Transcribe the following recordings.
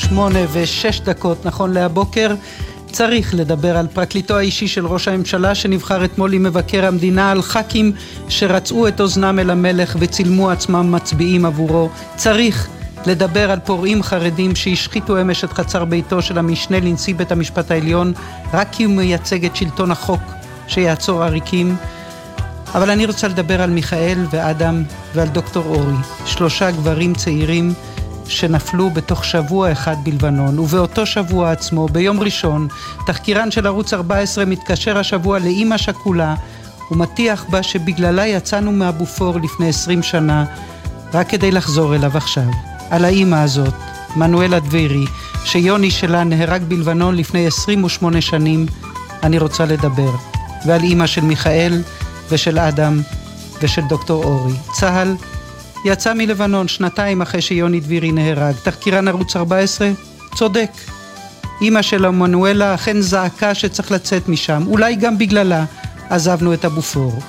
8:06 נכון להבוקר. צריך לדבר על פרקליטו האישי של ראש הממשלה שנבחר אתמול עם מבקר המדינה, על ח"כים שרצו את אוזנם אל המלך וצילמו עצמם מצביעים עבורו. צריך לדבר על פורעים חרדים שהשחיתו אמש את חצר ביתו של המשנה לנשיא בית המשפט העליון רק כי הוא מייצג את שלטון החוק שיעצור עריקים. אבל אני רוצה לדבר על מיכאל ואדם ועל דוקטור אורי, 3 גברים צעירים שנפלו בתוך שבוע אחד בלבנון, ובאותו שבוע עצמו, ביום ראשון, תחקירן של ערוץ 14 מתקשר השבוע לאמא שכולה ומטיח בה שבגללה יצאנו מהבופור לפני 20 שנה רק כדי לחזור אליו עכשיו. על האמא הזאת, מנואלה דבירי, שיוני שלה נהרג בלבנון לפני 28 שנים, אני רוצה לדבר. ועל אמא של מיכאל ושל אדם ושל דוקטור אורי. צהל יצא מלבנון 2 אחרי שיוני דבירי נהרג. תחקירן ערוץ 14 צודק. אמא של מנואלה אכן זעקה שצריך לצאת משם, אולי גם בגללה עזבנו את הבופור.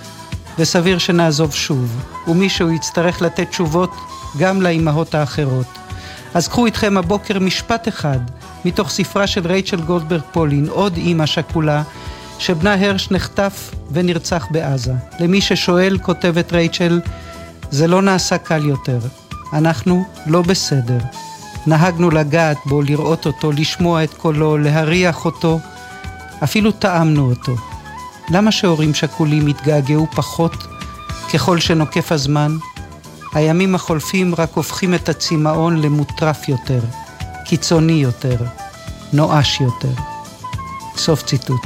וסביר שנעזוב שוב, ומישהו יצטרך לתת תשובות גם לאימהות האחרות. אז קחו איתכם הבוקר משפט אחד מתוך ספרה של רייצ'ל גולדברג פולין, עוד אמא שכולה, שבנה הרש נחטף ונרצח בעזה. למי ששואל, כותבת רייצ'ל, זה לא נעשה קל יותר. אנחנו לא בסדר. נהגנו לגעת בו, לראות אותו, לשמוע את קולו, להריח אותו, אפילו טעמנו אותו. למה שהורים שכולים יתגעגעו פחות ככל שנוקף הזמן? הימים החולפים רק הופכים את הצמאון למוטרף יותר, קיצוני יותר, נואש יותר. סוף ציטוט.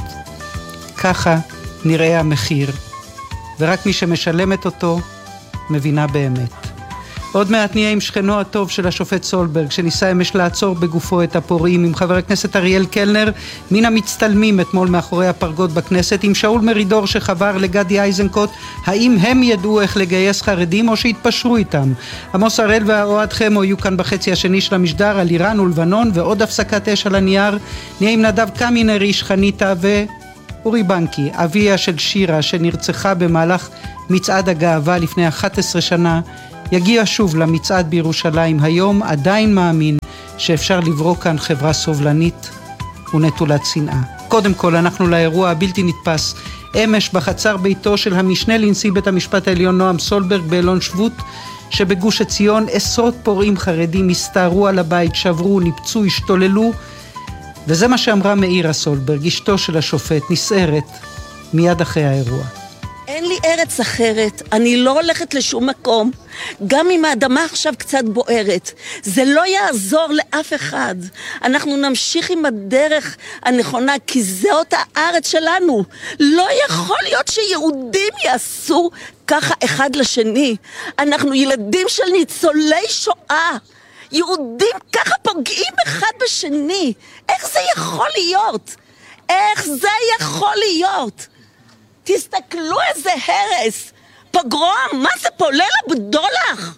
ככה נראה המחיר, ורק מי שמשלמת אותו מבינה באמת. עוד מעט נהיה עם שכנו הטוב של השופט סולברג, שניסה אמש לעצור בגופו את הפורעים, עם חבר הכנסת אריאל קלנר, מן המצטלמים אתמול מאחורי הפרגות בכנסת, עם שאול מרידור שחבר לגדי איזנקוט, האם הם ידעו איך לגייס חרדים או שהתפשרו איתם? עמוס הראל ואוהד חמו יהיו כאן בחצי השני של המשדר על איראן ולבנון, ועוד הפסקת אש על הנייר. נהיה עם נדב קמינר איש חניתה אורי בנקי, אביה של שירה שנרצחה במהלך מצעד הגאווה לפני 11 שנה, יגיע שוב למצעד בירושלים. היום עדיין מאמין שאפשר לברוא כאן חברה סובלנית ונטולת שנאה. קודם כל אנחנו לאירוע הבלתי נתפס אמש בחצר ביתו של המשנה לנשיא בית המשפט העליון נועם סולברג באלון שבות שבגוש עציון. עשרות פורעים חרדים הסתערו על הבית, שברו, ניפצו, השתוללו, וזה מה שאמרה מאירה סולברג, אשתו של השופט, נסערת מיד אחרי האירוע. אין לי ארץ אחרת, אני לא הולכת לשום מקום, גם אם האדמה עכשיו קצת בוערת, זה לא יעזור לאף אחד. אנחנו נמשיך עם הדרך הנכונה, כי זאת הארץ שלנו. לא יכול להיות שיהודים יעשו ככה אחד לשני. אנחנו ילדים של ניצולי שואה. יהודים ככה פוגעים אחד בשני. איך זה יכול להיות? איך זה יכול להיות? תסתכלו איזה הרס, פוגרום, מה זה פה, ליל הבדולח?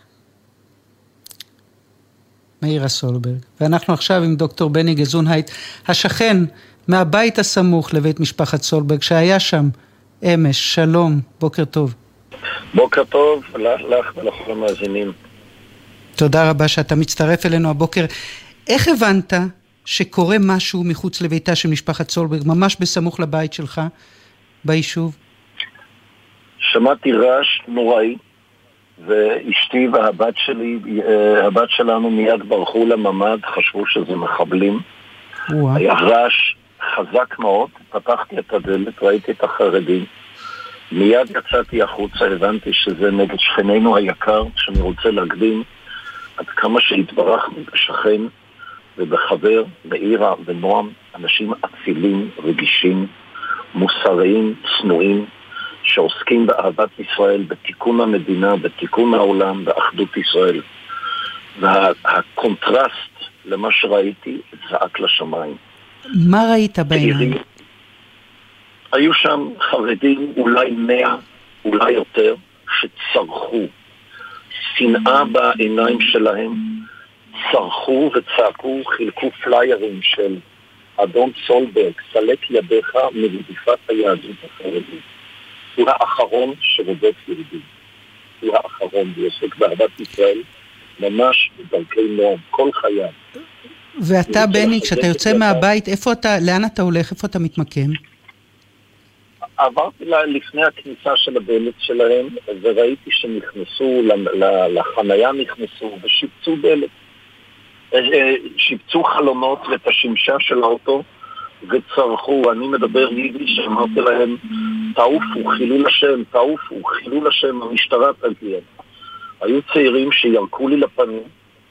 מאירה סולברג. ואנחנו עכשיו עם דוקטור בני גזונהייט, השכן מהבית הסמוך לבית משפחת סולברג, שהיה שם אמש. שלום, בוקר טוב. בוקר טוב לך ולכל המאזינים. תודה רבה שאתה מצטרף אלינו הבוקר. איך הבנת שקורה משהו מחוץ לביתה של משפחת סולברג, ממש בסמוך לבית שלך ביישוב? שמעתי רעש נוראי, ואשתי והבת שלי, הבת שלנו מיד ברחו לממד, חשבו שזה מחבלים. היה רעש חזק מאוד, פתחתי את הדלת, ראיתי את החרדים, מיד יצאתי החוצה, הבנתי שזה נגד שכננו היקר, שאני רוצה להקדים עד כמה שהתברכנו בשכן ובחבר, מאירה ונועם, אנשים אצילים, רגישים, מוסריים, צנועים, שעוסקים באהבת ישראל, בתיקון המדינה, בתיקון העולם, באחדות ישראל. והקונטרסט למה שראיתי זעק לשמיים. מה ראית בעיניים? היו שם חרדים, אולי 100, אולי יותר, שצרחו. שנאה בעיניים שלהם, צרחו וצעקו, חילקו פליירים של אדון סולברג, סלק ידיך מרדיפת היהדות החרדית. הוא האחרון שרודף יהודים. הוא האחרון, ועוסק באהבת ישראל ממש בדרכי נועם, כל חייו. ואתה בני, כשאתה יוצא מהבית, לאן אתה הולך? איפה אתה מתמקם? עברתי לפני הכניסה של הדלת שלהם, וראיתי שנכנסו, לחנייה נכנסו, ושיפצו דלת. שיפצו חלונות ואת השמשה של האוטו, וצרכו, אני מדבר יידיש, אמרתי להם, תעופו, חילול השם, תעופו, חילול השם, המשטרה תגיע. היו צעירים שירקו לי לפנים,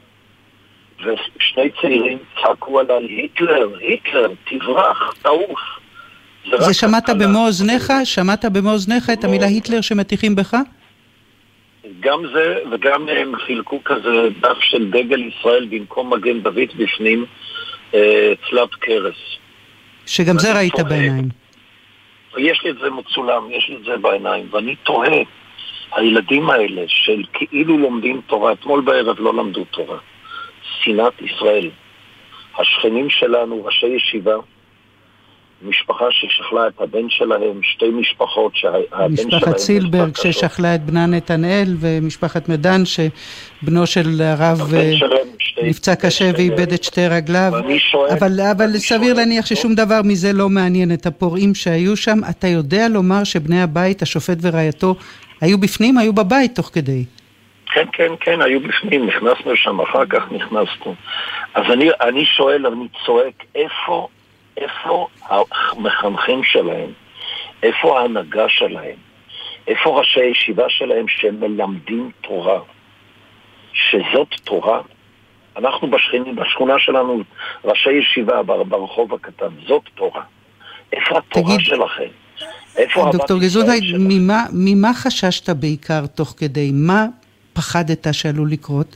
ושני צעירים צעקו עליי, היטלר, היטלר, תברח, תעוף. זה שמעת במו אוזניך? שמעת במו אוזניך את המילה היטלר שמטיחים בך? גם זה, וגם הם חילקו כזה דף של דגל ישראל במקום מגן דוד בפנים, צלב קרס. שגם זה ראית בעיניים. יש לי את זה מצולם, יש לי את זה בעיניים, ואני תוהה, הילדים האלה של כאילו לומדים תורה, אתמול בערב לא למדו תורה, שנאת ישראל, השכנים שלנו, ראשי ישיבה, משפחה ששכלה את הבן שלהם, שתי משפחות שהבן שלהם... משפחת סילברג ששכלה את בנה נתנאל, ומשפחת מדן שבנו של הרב נפצע קשה ואיבד את שתי רגליו. אבל סביר להניח ששום דבר מזה לא מעניין את הפורעים שהיו שם. אתה יודע לומר שבני הבית, השופט ורעייתו, היו בפנים, היו בבית תוך כדי? כן, היו בפנים, נכנסנו שם, אחר כך נכנסנו. אז אני שואל, אני צועק, איפה המחנכים שלהם? איפה ההנהגה שלהם? איפה ראשי הישיבה שלהם שמלמדים תורה? שזאת תורה? אנחנו בשכונה שלנו, ראשי ישיבה ברחוב הקטן, זאת תורה. איפה התורה שלכם? דוקטור גזונהייד, ממה חששת בעיקר תוך כדי? מה פחדת שעלול לקרות?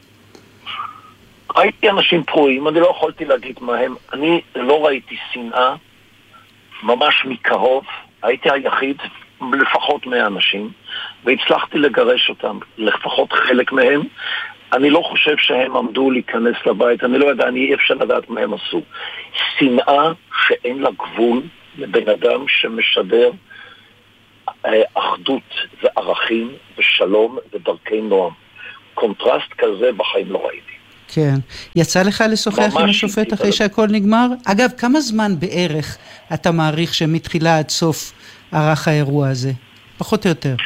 ראיתי אנשים פרועים, אני לא יכולתי להגיד מה הם, אני לא ראיתי שנאה, ממש מקרוב, הייתי היחיד, לפחות 100 אנשים, והצלחתי לגרש אותם, לפחות חלק מהם, אני לא חושב שהם עמדו להיכנס לבית, אני לא יודע, אי אפשר לדעת מה הם עשו. שנאה שאין לה גבול לבן אדם שמשדר אחדות וערכים ושלום ודרכי נועם. קונטרסט כזה בחיים לא ראיתי. כן. יצא לך לשוחח עם השופט אחרי שהכל נגמר? אגב, כמה זמן בערך אתה מעריך שמתחילה עד סוף ערך האירוע הזה? פחות או יותר.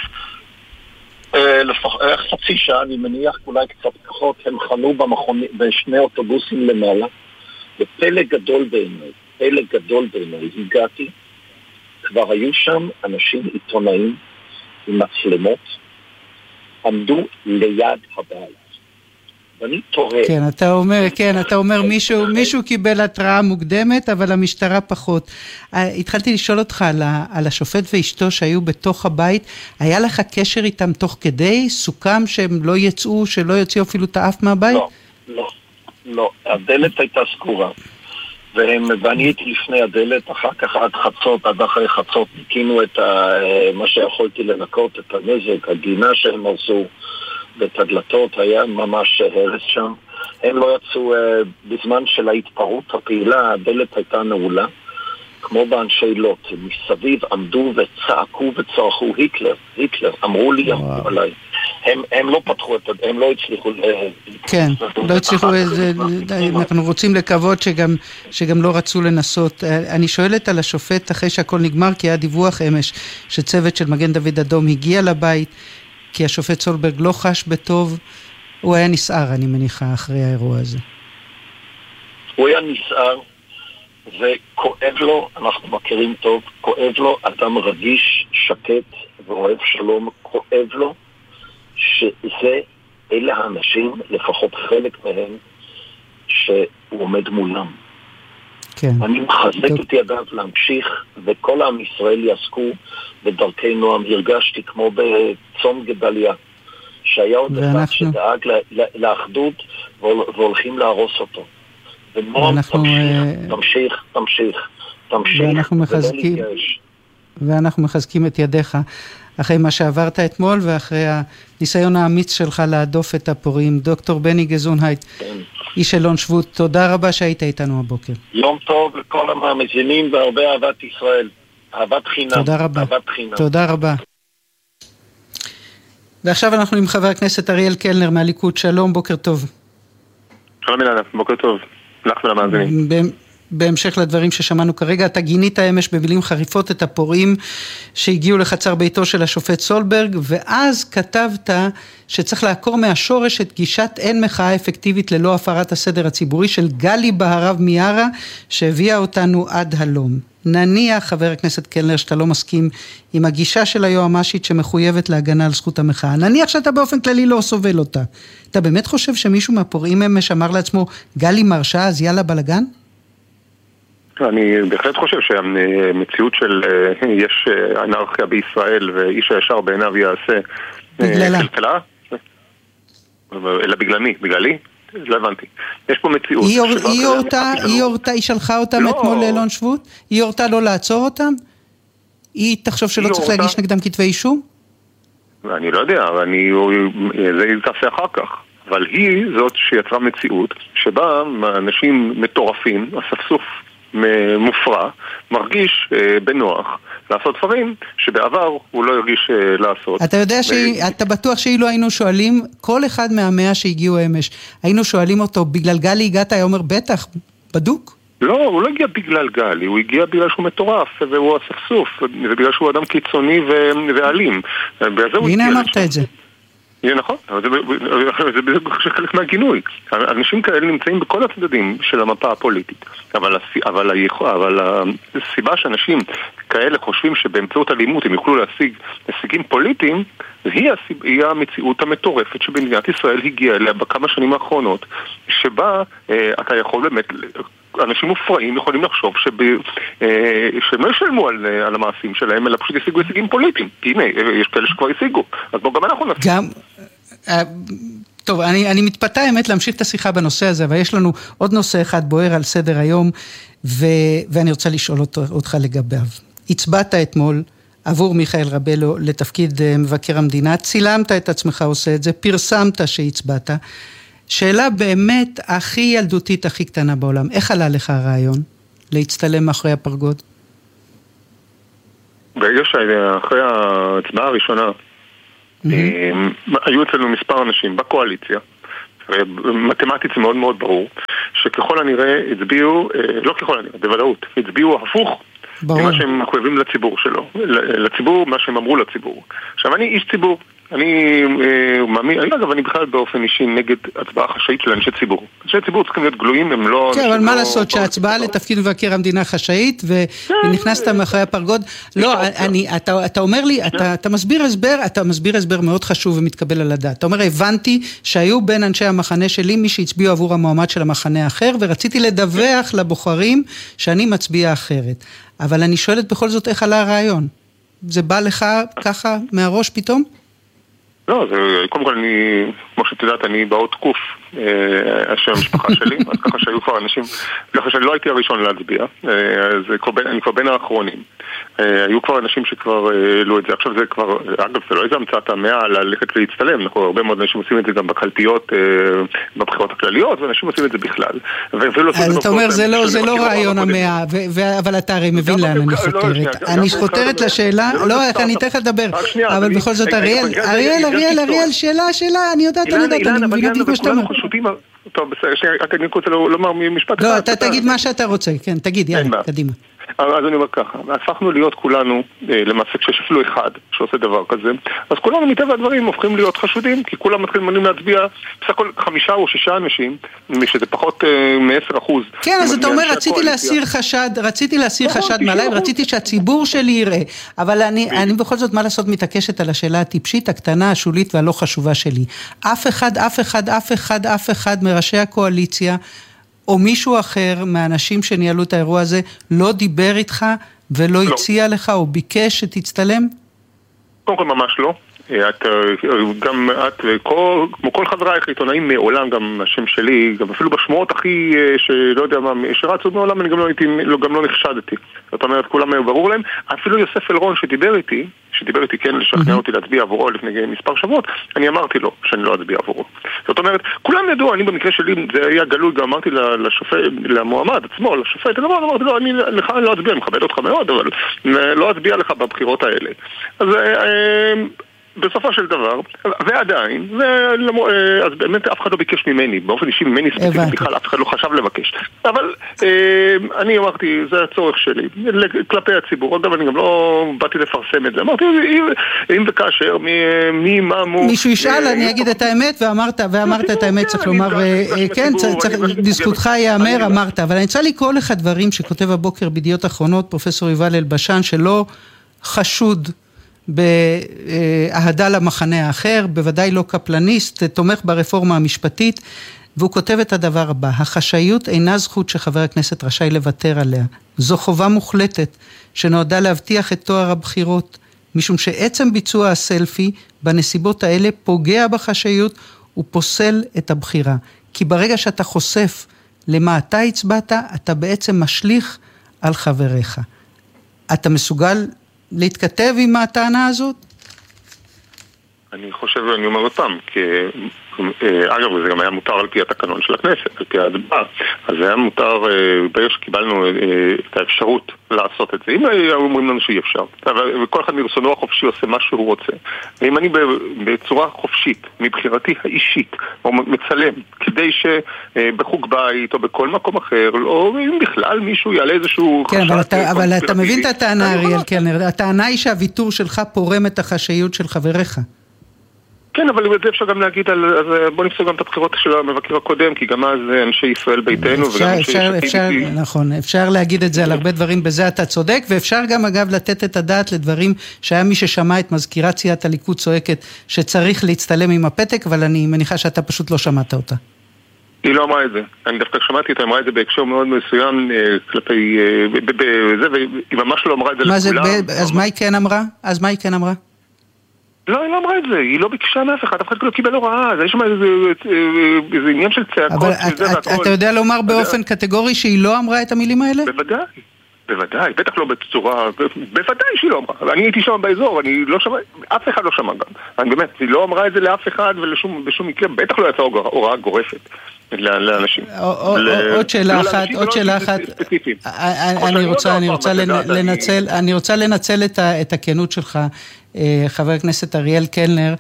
חצי שעה, אני מניח, אולי קצת פחות, הם חנו בשני אוטובוסים למעלה, ופלא גדול בעיניי, הגעתי, כבר היו שם אנשים עיתונאים עם מצלמות, עמדו ליד הבית. ואני תוהה. כן, אתה אומר מישהו קיבל התראה מוקדמת, אבל המשטרה פחות. התחלתי לשאול אותך על השופט ואשתו שהיו בתוך הבית, היה לך קשר איתם תוך כדי? סוכם שהם לא יצאו, שלא יוציאו אפילו את האף מהבית? לא, הדלת הייתה סגורה. ואני הייתי לפני הדלת, אחר כך עד אחרי חצות, ניקינו את מה שיכולתי לנקות, את הנזק, הגינה שהם עשו, ואת הדלתות, היה ממש הרס שם. הם לא יצאו בזמן של ההתפרעות הפעילה, הדלת הייתה נעולה, כמו באנשי לוט. מסביב עמדו וצעקו וצרחו, היטלר, אמרו לי, אמרו עליי. הם לא פתחו הם לא הצליחו... כן, לא הצליחו, אנחנו רוצים לקוות שגם לא רצו לנסות. אני שואלת על השופט אחרי שהכל נגמר, כי היה דיווח אמש שצוות של מגן דוד אדום הגיע לבית, כי השופט סולברג לא חש בטוב, הוא היה נסער, אני מניחה, אחרי האירוע הזה. הוא היה נסער, וכואב לו, אנחנו מכירים טוב, כואב לו, אדם רגיש, שקט ואוהב שלום, כואב לו, אלה האנשים, לפחות חלק מהם, שהוא עומד מולם. כן. אני מחזק את ידיו להמשיך, וכל עם ישראל יעסקו בדרכי נועם. הרגשתי כמו בצום גדליה, שהיה עוד אחד שדאג לאחדות, והולכים להרוס אותו. ונועם, תמשיך, ואנחנו מחזקים את ידיך. אחרי מה שעברת אתמול ואחרי הניסיון האמיץ שלך להדוף את הפורעים. דוקטור בני גזונהייד, איש אלון שבות, תודה רבה שהיית איתנו הבוקר. יום טוב לכל המאזינים והרבה אהבת ישראל. אהבת חינם. תודה רבה. תודה רבה. ועכשיו אנחנו עם חבר הכנסת אריאל קלנר מהליכוד. שלום, בוקר טוב. שלום אילנה, בוקר טוב. לך ולמאזינים. בהמשך לדברים ששמענו כרגע, אתה גינית אמש במילים חריפות את הפורעים שהגיעו לחצר ביתו של השופט סולברג, ואז כתבת שצריך לעקור מהשורש את גישת אין מחאה אפקטיבית ללא הפרת הסדר הציבורי של גלי בהרב מיארה, שהביאה אותנו עד הלום. נניח, חבר הכנסת קלנר, שאתה לא מסכים עם הגישה של היועמ"שית שמחויבת להגנה על זכות המחאה. נניח שאתה באופן כללי לא סובל אותה. אתה באמת חושב שמישהו מהפורעים אמש אמר לעצמו, גלי מרשה, אז יאללה בלגן? אני בהחלט חושב שהמציאות של יש אנרכיה בישראל ואיש הישר בעיניו יעשה כלכלה, אלא בגלל מי? בגללי? לא הבנתי. יש פה מציאות. היא הורתה, היא שלחה אותם אתמול לאלון שבות? היא הורתה לא לעצור אותם? היא תחשוב שלא צריך להגיש נגדם כתבי אישום? אני לא יודע, זה יתעשה אחר כך. אבל היא זאת שיצרה מציאות שבה אנשים מטורפים, הספסוף מופרע, מרגיש בנוח לעשות דברים שבעבר הוא לא הרגיש לעשות. אתה יודע אתה בטוח שאילו היינו שואלים, כל אחד מה100 שהגיעו אמש, היינו שואלים אותו, בגלל גלי הגעת? היה אומר, בטח, בדוק? לא, הוא לא הגיע בגלל גלי, הוא הגיע בגלל שהוא מטורף, והוא הספסוף, ובגלל שהוא אדם קיצוני ואלים. והנה אמרת את זה. נכון, זה בדיוק חלק מהגינוי. אנשים כאלה נמצאים בכל הצדדים של המפה הפוליטית, אבל הסיבה שאנשים כאלה חושבים שבאמצעות אלימות הם יוכלו להשיג הישגים פוליטיים, היא המציאות המטורפת שבמדינת ישראל הגיעה אליה בכמה שנים האחרונות, שבה אתה יכול באמת, אנשים מופרעים יכולים לחשוב שהם לא ישלמו על המעשים שלהם, אלא פשוט ישיגו הישגים פוליטיים. הנה, יש כאלה שכבר ישיגו, אז בואו גם אנחנו נשיג. טוב, אני מתפתה האמת להמשיך את השיחה בנושא הזה, אבל יש לנו עוד נושא אחד בוער על סדר היום, ואני רוצה לשאול אותך לגביו. הצבעת אתמול עבור מיכאל רבלו לתפקיד מבקר המדינה, צילמת את עצמך עושה את זה, פרסמת שהצבעת. שאלה באמת הכי ילדותית, הכי קטנה בעולם, איך עלה לך הרעיון להצטלם מאחורי הפרגוד? ברגע שאחרי ההצבעה הראשונה, היו אצלנו מספר אנשים בקואליציה, מתמטית זה מאוד מאוד ברור, שככל הנראה הצביעו, לא ככל הנראה, בוודאות, הצביעו הפוך ממה שהם מחויבים לציבור שלו, לציבור, מה שהם אמרו לציבור. עכשיו, אני איש ציבור, אני מאמין, אגב, אני בכלל באופן אישי נגד הצבעה חשאית של אנשי ציבור. אנשי ציבור צריכים להיות גלויים, הם לא... כן, אבל מה לעשות שההצבעה לתפקיד מבקר המדינה חשאית, ונכנסת מאחורי הפרגוד? לא, אתה אומר לי, אתה מסביר הסבר מאוד חשוב ומתקבל על הדעת. אתה אומר, הבנתי שהיו בין אנשי המחנה שלי מי שהצביעו עבור המועמד של המחנה האחר, ורציתי לדווח לבוחרים שאני מצביע אחרת. אבל אני שואלת בכל זאת איך עלה הרעיון. זה בא לך ככה מהראש פתאום? לא, קודם כל כמו שאת יודעת, אני באות קוף, השם המשפחה שלי, אז ככה שהיו כבר אנשים, ככה שאני לא הייתי הראשון להצביע, אני כבר בין האחרונים. היו כבר אנשים שכבר העלו את זה, עכשיו זה כבר, אגב, זה לא איזה המצאת המאה ללכת להצטלם, אנחנו הרבה מאוד אנשים עושים את זה גם בקלפיות, בבחירות הכלליות, ואנשים עושים את זה בכלל. אז אתה אומר, זה לא רעיון המאה, אבל אתה הרי מבין לאן אני חותרת. אני חותרת לשאלה, לא, אני תכף לדבר, אבל בכל זאת, אריאל, שאלה, אני יודעת, אני מבינה בדיוק מה שאתה אומר. טוב, אני רוצה לומר משפט. לא, אתה תגיד מה שאתה רוצה, כן, תגיד, יאללה, קדימה. אז אני אומר ככה, הפכנו להיות כולנו, למעשה כשיש אפילו אחד שעושה דבר כזה, אז כולנו מטבע הדברים הופכים להיות חשודים, כי כולם מתחילים להצביע, בסך הכל 5 או 6 אנשים, שזה פחות מ10%. כן, אז אתה אומר, רציתי להסיר חשד מעליי, ורציתי שהציבור שלי יראה, אבל אני בכל זאת מה לעשות מתעקשת על השאלה הטיפשית, הקטנה, השולית והלא חשובה שלי. אף אחד מראשי הקואליציה, או מישהו אחר מהאנשים שניהלו את האירוע הזה, לא דיבר איתך ולא הציע לך או ביקש שתצטלם? קודם כל ממש לא. גם את, כמו כל חברייך עיתונאים מעולם, גם השם שלי, גם אפילו בשמועות הכי, שלא יודע מה, שרצו מעולם, אני גם לא נחשדתי. זאת אומרת, כולם ברור להם. אפילו יוסף אלרון שדיבר איתי כן לשכנע אותי להצביע עבורו לפני מספר שבועות, אני אמרתי לו שאני לא אצביע עבורו. זאת אומרת, כולם ידעו, אני במקרה שלי, זה היה גלוי, גם אמרתי למועמד עצמו, לשופט, אמרתי לו, אני לא אצביע, אני מכבד אותך מאוד, אבל לא אצביע לך בבחירות האלה. אז בסופו של דבר, ועדיין, אז באמת אף אחד לא ביקש ממני, באופן אישי ממני ספציפית, בכלל אף אחד לא חשב לבקש. אבל אני אמרתי, זה הצורך שלי, כלפי הציבור, עוד דבר אני גם לא באתי לפרסם את זה, אמרתי, אם וכאשר, מה מו... מישהו ישאל, אני אגיד את האמת, ואמרת את האמת, צריך לומר, כן, לזכותך יאמר, אמרת, אבל אני רוצה לקרוא לך דברים שכותב הבוקר בידיעות אחרונות, פרופסור יובל אלבשן, שלא חשוד באהדה למחנה האחר, בוודאי לא קפלניסט, תומך ברפורמה המשפטית, והוא כותב את הדבר הבא: החשאיות אינה זכות שחבר הכנסת רשאי לוותר עליה, זו חובה מוחלטת שנועדה להבטיח את תואר הבחירות, משום שעצם ביצוע הסלפי בנסיבות האלה פוגע בחשאיות ופוסל את הבחירה, כי ברגע שאתה חושף למה אתה הצבעת, אתה בעצם משליך על חבריך. אתה מסוגל להתכתב עם הטענה הזאת? אני חושב, אני אומר עוד פעם, כי אגב, זה גם היה מותר על פי התקנון של הכנסת, על פי ההצבעה, אז זה היה מותר, ברגע שקיבלנו את האפשרות לעשות את זה, אם היו אומרים לנו שאי אפשר, וכל אחד מרצונו החופשי עושה מה שהוא רוצה, ואם אני בצורה חופשית, מבחירתי האישית, או מצלם, כדי שבחוג בית או בכל מקום אחר, או אם בכלל מישהו יעלה איזשהו כן, אבל אתה מבין את הטענה, אריאל קלנר, הטענה היא שהוויתור שלך פורם את החשאיות של חבריך. כן, אבל את זה אפשר גם להגיד על, אז בוא נפסול גם את הבחירות של המבקר הקודם, כי גם אז אנשי ישראל ביתנו וגם אנשי שתיתי. נכון, אפשר להגיד את זה על הרבה דברים, בזה אתה צודק, ואפשר גם אגב לתת את הדעת לדברים שהיה מי ששמע את מזכירת סיעת הליכוד צועקת שצריך להצטלם עם הפתק, אבל אני מניחה שאתה פשוט לא שמעת אותה. היא לא אמרה את זה, אני דווקא שמעתי את אמרה את זה בהקשר מאוד מסוים כלפי זה, והיא ממש לא אמרה את זה לכולם. אז מה היא כן אמרה? לא, היא לא אמרה את זה, היא לא ביקשה מאף אחד, אף אחד לא קיבל הוראה, יש שם איזה עניין של צעקות. אבל אתה יודע לומר באופן קטגורי שהיא לא אמרה את המילים האלה? בוודאי, בטח לא בצורה, בוודאי שהיא לא אמרה. אני הייתי שם באזור, אני לא שמע, אף אחד לא שמע גם. אני באמת, היא לא אמרה את זה לאף אחד ובשום מקרה, בטח לא יצאה הוראה גורפת לאנשים. עוד שאלה אחת, אני רוצה לנצל את הכנות שלך, חבר הכנסת אריאל קלנר,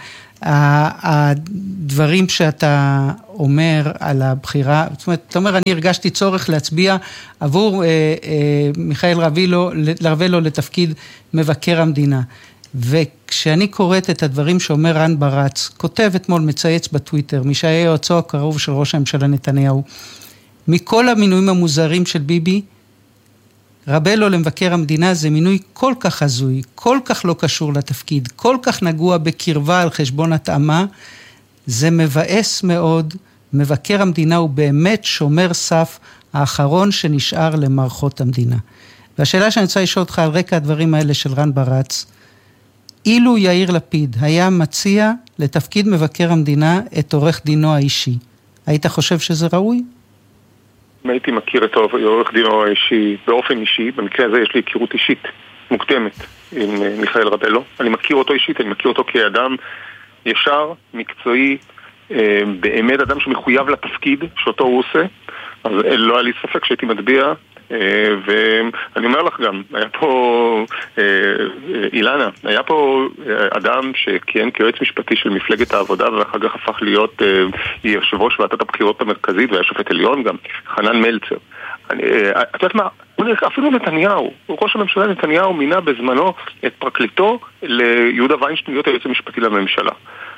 הדברים שאתה אומר על הבחירה, זאת אומרת, אתה אומר, אני הרגשתי צורך להצביע עבור מיכאל רבילו לתפקיד מבקר המדינה, וכשאני קוראת את הדברים שאומר רן ברץ, כותב אתמול, מצייץ בטוויטר, מי שהיה יועצו הקרוב של ראש הממשלה נתניהו, מכל המינויים המוזרים של ביבי, רבילו למבקר המדינה זה מינוי כל כך הזוי, כל כך לא קשור לתפקיד, כל כך נגוע בקרבה על חשבון התאמה, זה מבאס מאוד. מבקר המדינה הוא באמת שומר סף האחרון שנשאר למערכות המדינה. והשאלה שאני רוצה לשאול אותך על רקע הדברים האלה של רן ברץ, אילו יאיר לפיד היה מציע לתפקיד מבקר המדינה את עורך דינו האישי, היית חושב שזה ראוי? אם הייתי מכיר את עורך דינו האישי באופן אישי, במקרה הזה יש לי היכרות אישית מוקדמת עם מיכאל רבילו. אני מכיר אותו אישית, אני מכיר אותו כאדם ישר, מקצועי, באמת אדם שמחויב לתפקיד שאותו הוא עושה, אז לא היה לי ספק שהייתי מצביע, ואני אומר לך גם, היה פה אילנה, היה פה אדם שכיהן כיועץ משפטי של מפלגת העבודה ואחר כך הפך להיות יושב ראש ועדת הבחירות המרכזית והיה שופט עליון גם, חנן מלצר. את יודעת מה? אפילו נתניהו, ראש הממשלה נתניהו מינה בזמנו את פרקליטו ליהודה ויינשטיין להיות היועץ המשפטי לממשלה.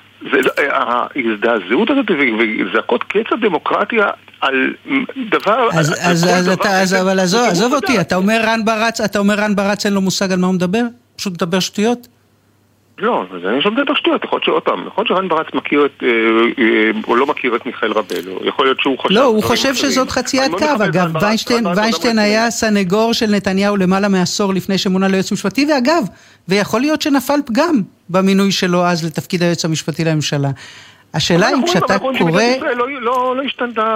ההזדעזעות הזאת וזעקות קץ הדמוקרטיה על דבר... אבל עזוב אותי, אתה אומר רן ברץ אין לו מושג על מה הוא מדבר? פשוט מדבר שטויות? לא, אני חושב מדבר שטויות, יכול להיות שעוד פעם, יכול להיות שרן ברץ מכיר את, או לא מכיר את מיכאל רבילו, יכול להיות שהוא חושב... לא, הוא חושב שזאת חציית קו, אגב, ויינשטיין היה סנגור של נתניהו למעלה מעשור לפני שמונה ליועץ משפטי, ואגב, ויכול להיות שנפל פגם במינוי שלו אז לתפקיד היועץ המשפטי לממשלה. השאלה היא, כשאתה קורא... לא השתנתה,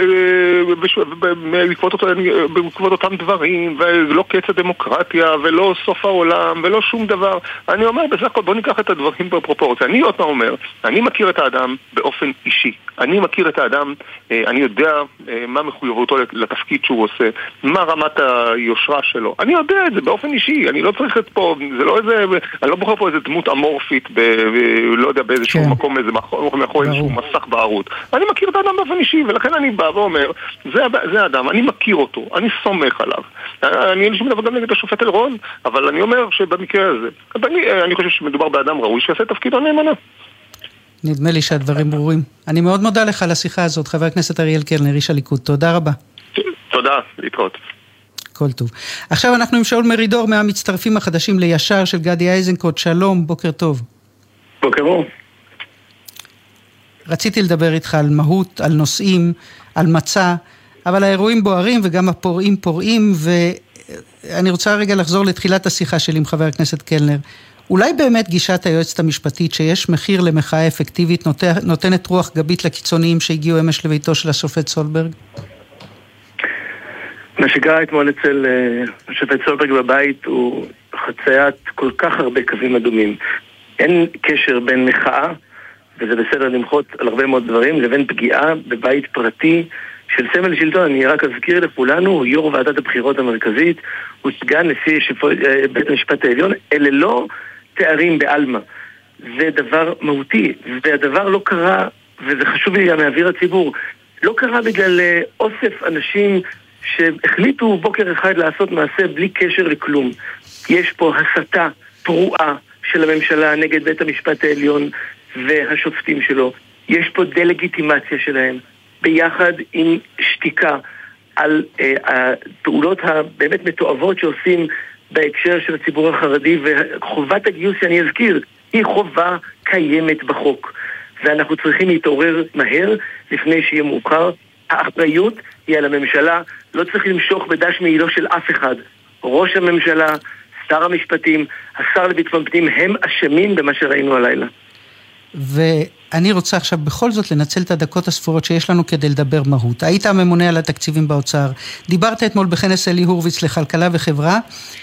בעקבות אותם דברים, ולא קץ הדמוקרטיה, ולא סוף העולם, ולא שום דבר. אני אומר, בסך הכל, בוא ניקח את הדברים בפרופורציה. אני עוד פעם אומר, אני מכיר את האדם באופן אישי. אני מכיר את האדם, אני יודע מה מחויבותו לתפקיד שהוא עושה, מה רמת היושרה שלו. אני יודע את זה באופן אישי. אני לא צריך את פה, זה לא איזה, אני לא בוחר פה איזה דמות אמורפית, לא יודע, באיזשהו מקום, מאחורי איזשהו מסך בערות. אני מכיר את האדם באופן אישי, ולכן אני בא ואומר, זה האדם, אני מכיר אותו, אני סומך עליו. אני לא מדבר גם נגד השופט אלרון, אבל אני אומר שבמקרה הזה, אני חושב שמדובר באדם ראוי שיעשה תפקידו נאמנה. נדמה לי שהדברים ברורים. אני מאוד מודה לך על השיחה הזאת, חבר הכנסת אריאל קלנר, איש הליכוד. תודה רבה. תודה, להתראות. כל טוב. עכשיו אנחנו עם שאול מרידור מהמצטרפים החדשים לישר של גדי איזנקוט. שלום, בוקר טוב. בוקר אור. רציתי לדבר איתך על מהות, על נושאים, על מצע, אבל האירועים בוערים וגם הפורעים פורעים, ואני רוצה רגע לחזור לתחילת השיחה שלי עם חבר הכנסת קלנר. אולי באמת גישת היועצת המשפטית שיש מחיר למחאה אפקטיבית נותנת רוח גבית לקיצוניים שהגיעו אמש לביתו של השופט סולברג? מה שקרה אתמול אצל השופט סולברג בבית הוא חציית כל כך הרבה קווים אדומים. אין קשר בין מחאה, וזה בסדר למחות על הרבה מאוד דברים, לבין פגיעה בבית פרטי של סמל שלטון. אני רק אזכיר לכולנו, הוא יו"ר ועדת הבחירות המרכזית, הוא סגן נשיא בית המשפט העליון, אלה לא תארים בעלמא. זה דבר מהותי, והדבר לא קרה, וזה חשוב לי גם מהאוויר הציבור, לא קרה בגלל אוסף אנשים שהחליטו בוקר אחד לעשות מעשה בלי קשר לכלום. יש פה הסתה פרועה של הממשלה נגד בית המשפט העליון והשופטים שלו. יש פה דלגיטימציה שלהם, ביחד עם שתיקה על הפעולות הבאמת מתועבות שעושים בהקשר של הציבור החרדי, וחובת הגיוס, אני אזכיר, היא חובה קיימת בחוק. ואנחנו צריכים להתעורר מהר לפני שיהיה מאוחר. האחריות היא על הממשלה, לא צריך למשוך בדש מעילו של אף אחד. ראש הממשלה, שר המשפטים, השר לביטחון פנים, הם אשמים במה שראינו הלילה. ואני רוצה עכשיו בכל זאת לנצל את הדקות הספורות שיש לנו כדי לדבר מהות. היית הממונה על התקציבים באוצר, דיברת אתמול בכנס אלי הורביץ לכלכלה וחברה,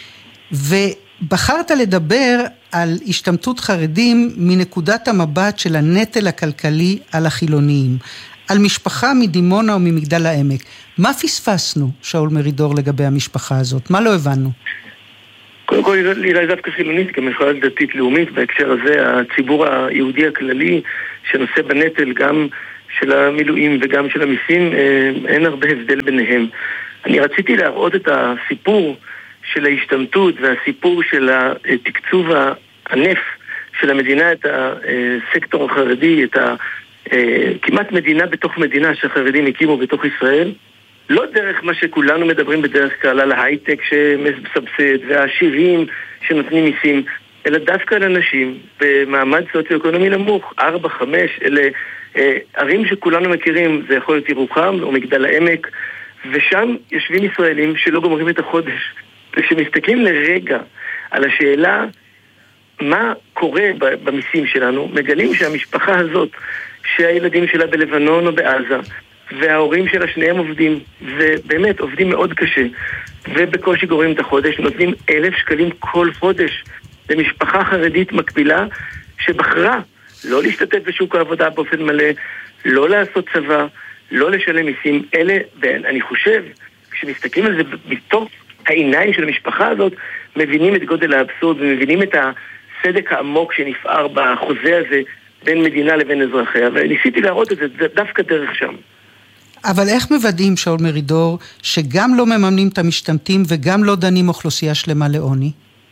ובחרת לדבר על השתמטות חרדים מנקודת המבט של הנטל הכלכלי על החילוניים, על משפחה מדימונה או ממגדל העמק. מה פספסנו, שאול מרידור, לגבי המשפחה הזאת? מה לא הבנו? קודם כל, היא דווקא חילונית, כמפלגה דתית לאומית, בהקשר הזה, הציבור היהודי הכללי שנושא בנטל גם של המילואים וגם של המיסים, אין הרבה הבדל ביניהם. אני רציתי להראות את הסיפור של ההשתמטות והסיפור של התקצוב הענף של המדינה, את הסקטור החרדי, את כמעט מדינה בתוך מדינה שהחרדים הקימו בתוך ישראל, לא דרך מה שכולנו מדברים בדרך כלל על ההייטק שמסבסד והעשירים שנותנים מיסים, אלא דווקא על אנשים במעמד סוציו-אקונומי נמוך, 4, 5, אלה ערים שכולנו מכירים, זה יכול להיות ירוחם או מגדל העמק, ושם יושבים ישראלים שלא גומרים את החודש. וכשמסתכלים לרגע על השאלה מה קורה במיסים שלנו, מגלים שהמשפחה הזאת, שהילדים שלה בלבנון או בעזה, וההורים שלה שניהם עובדים, ובאמת עובדים מאוד קשה, ובקושי גורמים את החודש, נותנים 1,000 שקלים כל חודש למשפחה חרדית מקבילה, שבחרה לא להשתתף בשוק העבודה באופן מלא, לא לעשות צבא, לא לשלם מיסים. אלה, ואני חושב, כשמסתכלים על זה בתוך העיניים של המשפחה הזאת, מבינים את גודל האבסורד, ומבינים את הסדק העמוק שנפער בחוזה הזה, בין מדינה לבין אזרחיה, וניסיתי להראות את זה דווקא דרך שם. אבל איך מוודאים, שאול מרידור, שגם לא מממנים את המשתמטים וגם לא דנים אוכלוסייה שלמה לעוני?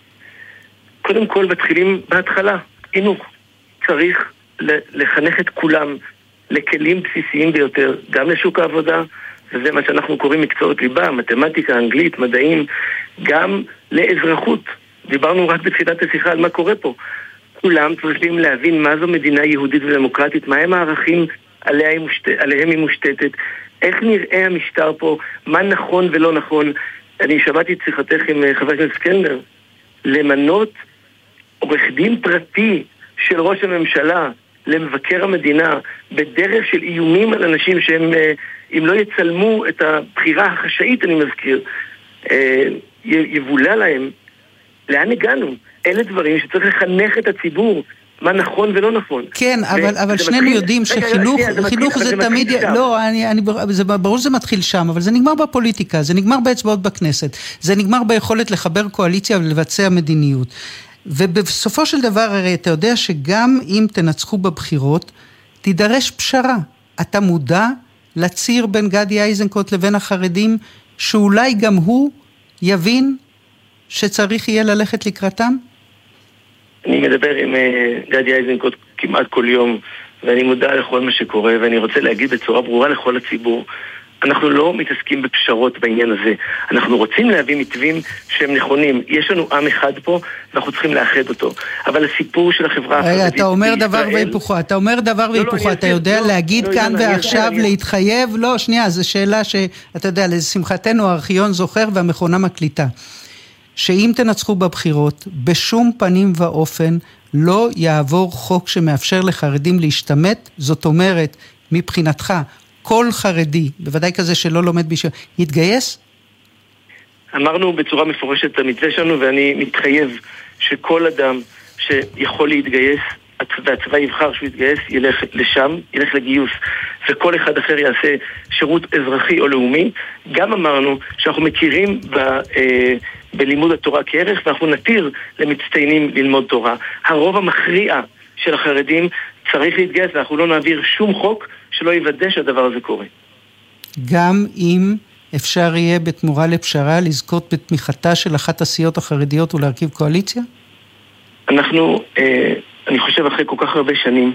קודם כל מתחילים בהתחלה, חינוך. צריך לחנך את כולם לכלים בסיסיים ביותר, גם לשוק העבודה, וזה מה שאנחנו קוראים מקצועות ליבה, מתמטיקה, אנגלית, מדעים, גם לאזרחות. דיברנו רק בתחילת השיחה על מה קורה פה. כולם צריכים להבין מה זו מדינה יהודית ודמוקרטית, מה הם הערכים עליהם היא מושתתת, איך נראה המשטר פה, מה נכון ולא נכון. אני שמעתי את שיחתך עם חבר הכנסת קלנר, למנות עורך דין פרטי של ראש הממשלה למבקר המדינה בדרך של איומים על אנשים שהם, אם לא יצלמו את הבחירה החשאית, אני מזכיר, יבולה להם, לאן הגענו? אלה דברים שצריך לחנך את הציבור, מה נכון ולא נכון. כן, אבל שנינו יודעים שחינוך זה תמיד, לא, זה ברור שזה מתחיל שם, אבל זה נגמר בפוליטיקה, זה נגמר באצבעות בכנסת, זה נגמר ביכולת לחבר קואליציה ולבצע מדיניות. ובסופו של דבר, הרי אתה יודע שגם אם תנצחו בבחירות, תידרש פשרה. אתה מודע לציר בין גדי איזנקוט לבין החרדים, שאולי גם הוא יבין שצריך יהיה ללכת לקראתם? אני מדבר עם גדי איזנקוט כמעט כל יום, ואני מודע לכל מה שקורה, ואני רוצה להגיד בצורה ברורה לכל הציבור, אנחנו לא מתעסקים בפשרות בעניין הזה. אנחנו רוצים להביא מתווים שהם נכונים. יש לנו עם אחד פה, ואנחנו צריכים לאחד אותו. אבל הסיפור של החברה החרדית... רגע, אתה אומר דבר והיפוכו. אתה יודע להגיד כאן ועכשיו, להתחייב? לא, שנייה, זו שאלה שאתה יודע, לשמחתנו הארכיון זוכר והמכונה מקליטה. שאם תנצחו בבחירות, בשום פנים ואופן לא יעבור חוק שמאפשר לחרדים להשתמט, זאת אומרת, מבחינתך, כל חרדי, בוודאי כזה שלא לומד בישיבה, יתגייס? אמרנו בצורה מפורשת את המתווה שלנו, ואני מתחייב שכל אדם שיכול להתגייס, והצבא יבחר שהוא יתגייס, ילך לשם, ילך לגיוס, וכל אחד אחר יעשה שירות אזרחי או לאומי. גם אמרנו שאנחנו מכירים בלימוד התורה כערך, ואנחנו נתיר למצטיינים ללמוד תורה. הרוב המכריע של החרדים צריך להתגייס, ואנחנו לא נעביר שום חוק שלא יוודא שהדבר הזה קורה. גם אם אפשר יהיה בתמורה לפשרה לזכות בתמיכתה של אחת הסיעות החרדיות ולהרכיב קואליציה? אנחנו, אני חושב אחרי כל כך הרבה שנים,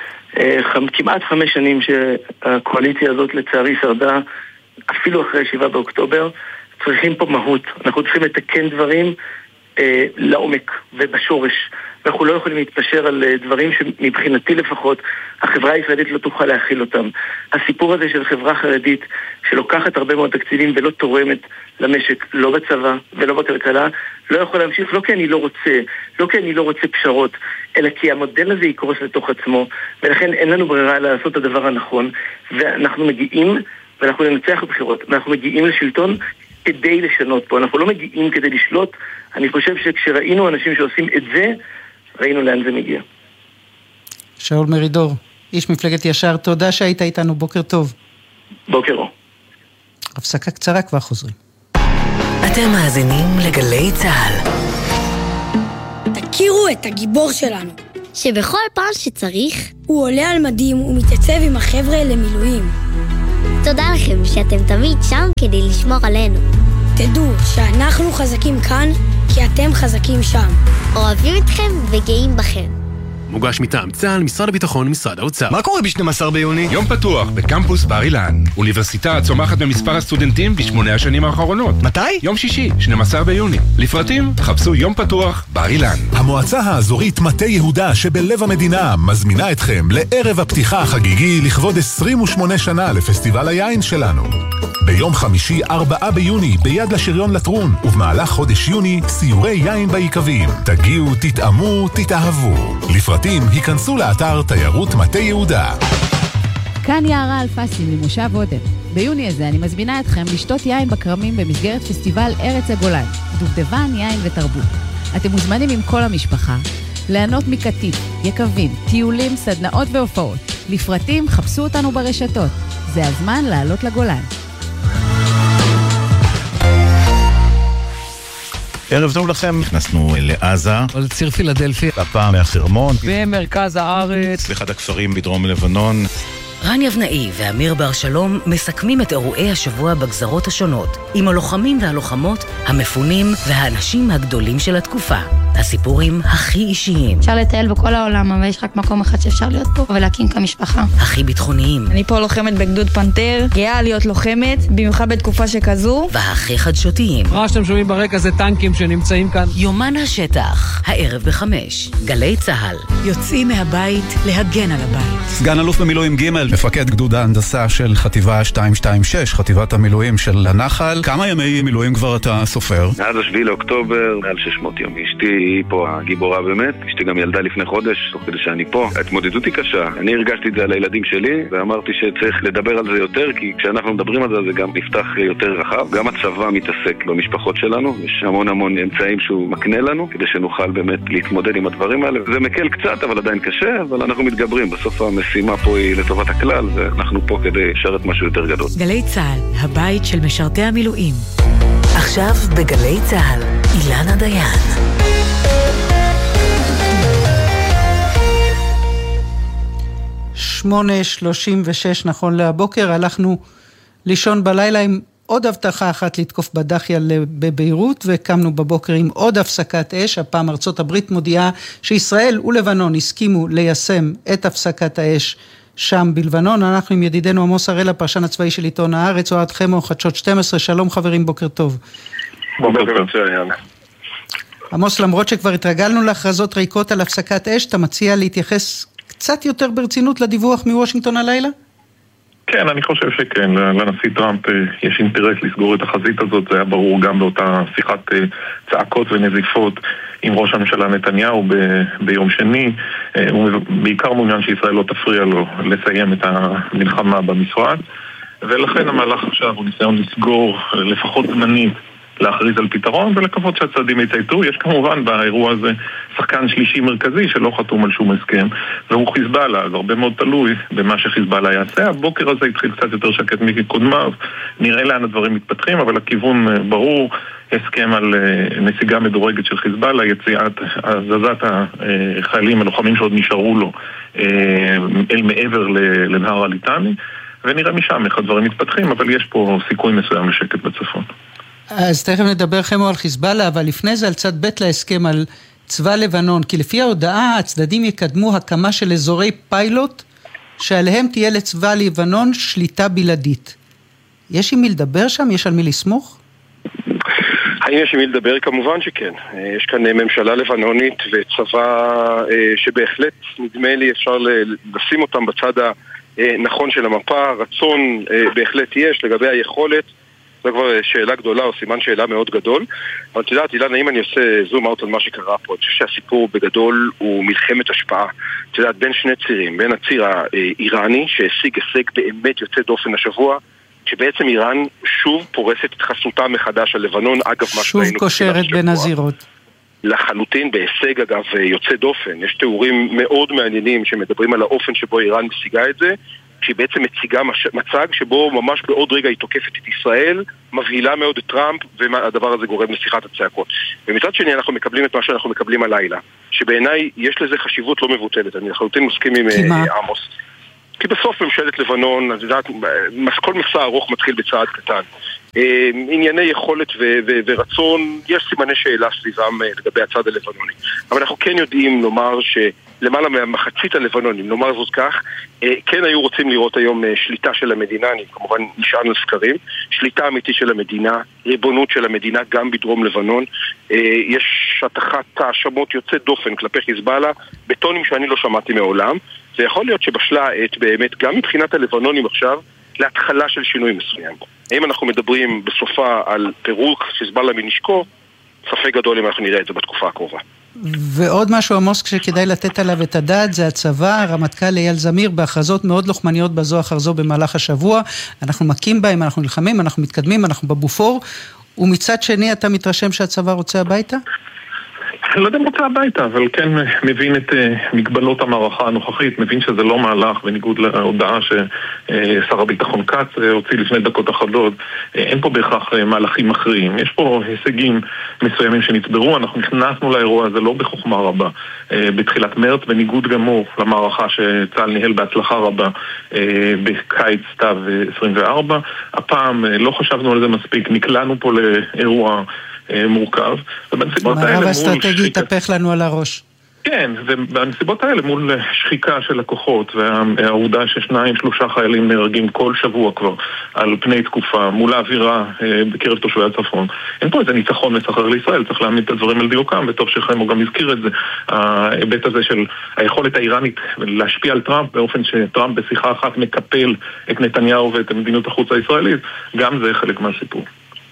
כמעט 5 שנים שהקואליציה הזאת לצערי שרדה, אפילו אחרי 7 באוקטובר, צריכים פה מהות. אנחנו צריכים לתקן דברים לעומק ובשורש. אנחנו לא יכולים להתפשר על דברים שמבחינתי לפחות החברה הישראלית לא תוכל להכיל אותם. הסיפור הזה של חברה חרדית שלוקחת הרבה מאוד תקציבים ולא תורמת למשק, לא בצבא ולא בכלכלה, לא יכול להמשיך, לא כי אני לא רוצה פשרות, אלא כי המודל הזה יקרוס לתוך עצמו, ולכן אין לנו ברירה לעשות את הדבר הנכון, ואנחנו מגיעים, ואנחנו ננצח בבחירות, אנחנו מגיעים לשלטון כדי לשנות פה, אנחנו לא מגיעים כדי לשלוט. אני חושב שכשראינו אנשים שעושים את זה, ראינו לאן זה מגיע. שאול מרידור, איש מפלגת ישר, תודה שהיית איתנו, בוקר טוב. בוקר אור. הפסקה קצרה, כבר חוזרים. אתם מאזינים לגלי צהל. תכירו את הגיבור שלנו, שבכל פעם שצריך הוא עולה על מדים ומתייצב עם החבר'ה למילואים. תודה לכם שאתם תמיד שם כדי לשמור עלינו. תדעו שאנחנו חזקים כאן כי אתם חזקים שם. אוהבים אתכם וגאים בכם. מוגש מטעם צה"ל, משרד הביטחון, משרד האוצר. מה קורה ב-12 ביוני? יום פתוח בקמפוס בר אילן. אוניברסיטה הצומחת במספר הסטודנטים ב8 השנים האחרונות. מתי? יום שישי, 12 ביוני. לפרטים, חפשו יום פתוח בר אילן. המועצה האזורית מטה יהודה שבלב המדינה מזמינה אתכם לערב הפתיחה החגיגי לכבוד 28 שנה לפסטיבל היין שלנו. ביום חמישי 4 ביוני ביד לשריון לטרון, ובמהלך חודש יוני סיורי יין בעיקבים. תגיעו, תתאמו, תתאהבו. לפרטים היכנסו לאתר תיירות מטה יהודה. כאן יערה אלפסי ממושב עודף. ביוני הזה אני מזמינה אתכם לשתות יין בקרמים במסגרת פסטיבל ארץ הגולן, דובדבן, יין ותרבות. אתם מוזמנים עם כל המשפחה, ליהנות מקטיף, יקבים, טיולים, סדנאות והופעות. לפרטים חפשו אותנו ברשתות. זה הזמן לעלות לגולן. ערב טוב לכם, נכנסנו לעזה, לציר פילדלפי, הפעם מהחרמון, במרכז הארץ, באחד הכפרים בדרום לבנון. רן יבנאי ואמיר בר שלום מסכמים את אירועי השבוע בגזרות השונות, עם הלוחמים והלוחמות, המפונים והאנשים הגדולים של התקופה. הסיפורים הכי אישיים. אפשר לטייל בכל העולם, אבל יש רק מקום אחד שאפשר להיות פה, ולהקים כמשפחה. הכי ביטחוניים. אני פה לוחמת בגדוד פנתר, גאה להיות לוחמת, במיוחד בתקופה שכזו. והכי חדשותיים. מה שאתם שומעים ברקע זה טנקים שנמצאים כאן. יומן השטח, הערב ב5, גלי צהל. יוצאים מהבית להגן על הבית. סגן אלוף במילואים ג', מפקד גדוד ההנדסה של חטיבה 226, חטיבת המילואים של הנחל. כמה ימי מילואים כבר אתה סופר? עד 7 לאוקטובר, מעל 600 יום. אשתי היא פה הגיבורה באמת. אשתי גם ילדה לפני חודש, תוך כדי שאני פה. ההתמודדות היא קשה. אני הרגשתי את זה על הילדים שלי, ואמרתי שצריך לדבר על זה יותר, כי כשאנחנו מדברים על זה, זה גם נפתח יותר רחב. גם הצבא מתעסק במשפחות שלנו. יש המון אמצעים שהוא מקנה לנו, כדי שנוכל באמת להתמודד עם הדברים האלה. זה מקל קצת, אבל עדיין קשה, אבל אנחנו מתגברים. בסוף המשימה פה היא לטובת הכלל, ואנחנו פה כדי לשרת משהו יותר גדול. גלי צהל, הבית של משרתי המילואים. עכשיו בגלי צהל, אילנה דיין. שמונה 36 נכון להבוקר, הלכנו לישון בלילה עם עוד הבטחה אחת לתקוף בדחיה בביירות, וקמנו בבוקר עם עוד הפסקת אש. הפעם ארצות הברית מודיעה שישראל ולבנון הסכימו ליישם את הפסקת האש שם בלבנון. אנחנו עם ידידנו עמוס הראל, הפרשן הצבאי של עיתון הארץ, אוהד חמו, חדשות 12. שלום חברים, בוקר טוב. בוקר טוב. עמוס, למרות שכבר התרגלנו להכרזות ריקות על הפסקת אש, אתה מציע להתייחס קצת יותר ברצינות לדיווח מוושינגטון הלילה? כן, אני חושב שכן. לנשיא טראמפ יש אינטרס לסגור את החזית הזאת. זה היה ברור גם באותה שיחת צעקות ונזיפות עם ראש הממשלה נתניהו ביום שני. הוא בעיקר מעוניין שישראל לא תפריע לו לסיים את המלחמה במשרד, ולכן המהלך עכשיו הוא ניסיון לסגור לפחות זמנית, להכריז על פתרון ולקוות שהצעדים יתייתרו. יש כמובן באירוע הזה שחקן שלישי מרכזי שלא חתום על שום הסכם, והוא חיזבאללה, אז הרבה מאוד תלוי במה שחיזבאללה יעשה. הבוקר הזה התחיל קצת יותר שקט מקודמיו, נראה לאן הדברים מתפתחים, אבל הכיוון ברור, הסכם על נסיגה מדורגת של חיזבאללה, יציאת, הזזת החיילים, הלוחמים שעוד נשארו לו אל מעבר לנהר הליטני, ונראה משם איך הדברים מתפתחים, אבל יש פה סיכוי מסוים לשקט בצפון. אז תכף נדבר חמו על חיזבאללה, אבל לפני זה על צד ב' להסכם על צבא לבנון, כי לפי ההודעה הצדדים יקדמו הקמה של אזורי פיילוט שעליהם תהיה לצבא לבנון שליטה בלעדית. יש עם מי לדבר שם? יש על מי לסמוך? האם יש עם מי לדבר? כמובן שכן. יש כאן ממשלה לבנונית וצבא שבהחלט נדמה לי אפשר לשים אותם בצד הנכון של המפה. רצון בהחלט יש לגבי היכולת, זו כבר שאלה גדולה או סימן שאלה מאוד גדול. אבל תדעת, אילן, האם אני עושה זום אאוט על מה שקרה פה? אני חושב שהסיפור בגדול הוא מלחמת השפעה. תדעת, בין שני צירים, בין הציר האיראני שהשיג הישג באמת יוצא דופן השבוע, שבעצם איראן שוב פורסת את חסותה מחדש על לבנון, אגב מה שוב קושרת בין הזירות. לחלוטין בהישג אגב יוצא דופן. יש תיאורים מאוד מעניינים שמדברים על האופן שבו איראן משיגה את זה, שהיא בעצם מציגה מצג שבו ממש בעוד רגע היא תוקפת את ישראל, מבהילה מאוד את טראמפ, והדבר הזה גורם לשיחת הצעקות. ומצד שני אנחנו מקבלים את מה שאנחנו מקבלים הלילה, שבעיניי יש לזה חשיבות לא מבוטלת. אני לחלוטין מסכים עם עמוס. כי בסוף ממשלת לבנון, את יודעת, כל מסע ארוך מתחיל בצעד קטן. ענייני יכולת ורצון, יש סימני שאלה סביבם לגבי הצד הלבנוני. אבל אנחנו כן יודעים לומר שלמעלה מהמחצית הלבנונים, נאמר זאת כך, כן היו רוצים לראות היום שליטה של המדינה, אני כמובן נשען על סקרים, שליטה אמיתית של המדינה, ריבונות של המדינה גם בדרום לבנון. יש שטחת האשמות יוצאת דופן כלפי חיזבאללה, בטונים שאני לא שמעתי מעולם. זה יכול להיות שבשלה העת באמת, גם מבחינת הלבנונים עכשיו, להתחלה של שינוי מסוים. האם אנחנו מדברים בסופה על פירוק חיזבאללה מנשקו, ספק גדול אם אנחנו נראה את זה בתקופה הקרובה. ועוד משהו עמוס שכדאי לתת עליו את הדעת, זה הצבא, הרמטכ"ל אייל זמיר, בהכרזות מאוד לוחמניות בזו אחר זו במהלך השבוע. אנחנו מכים בהם, אנחנו נלחמים, אנחנו מתקדמים, אנחנו בבופור, ומצד שני אתה מתרשם שהצבא רוצה הביתה? לא יודע אם רוצה הביתה, אבל כן מבין את מגבלות המערכה הנוכחית, מבין שזה לא מהלך בניגוד להודעה ששר הביטחון כץ הוציא לפני דקות אחדות. אין פה בהכרח מהלכים מכריעים, יש פה הישגים מסוימים שנצברו. אנחנו נכנסנו לאירוע הזה לא בחוכמה רבה בתחילת מרץ, בניגוד גמור למערכה שצה"ל ניהל בהצלחה רבה בקיץ סתיו 24. הפעם לא חשבנו על זה מספיק, נקלענו פה לאירוע מורכב. מערב אסטרטגי התהפך לנו על הראש. כן, ובנסיבות האלה מול שחיקה של הכוחות והעובדה ש2-3 חיילים נהרגים כל שבוע כבר על פני תקופה מול האווירה בקרב תושבי הצפון, אין פה איזה ניצחון מסחרר לישראל. צריך להעמיד את הדברים על דיוקם, וטוב שחמו גם הזכיר את זה, ההיבט הזה של היכולת האיראנית להשפיע על טראמפ באופן שטראמפ בשיחה אחת מקפל את נתניהו ואת מדיניות החוץ הישראלית, גם זה חלק מהסיפור.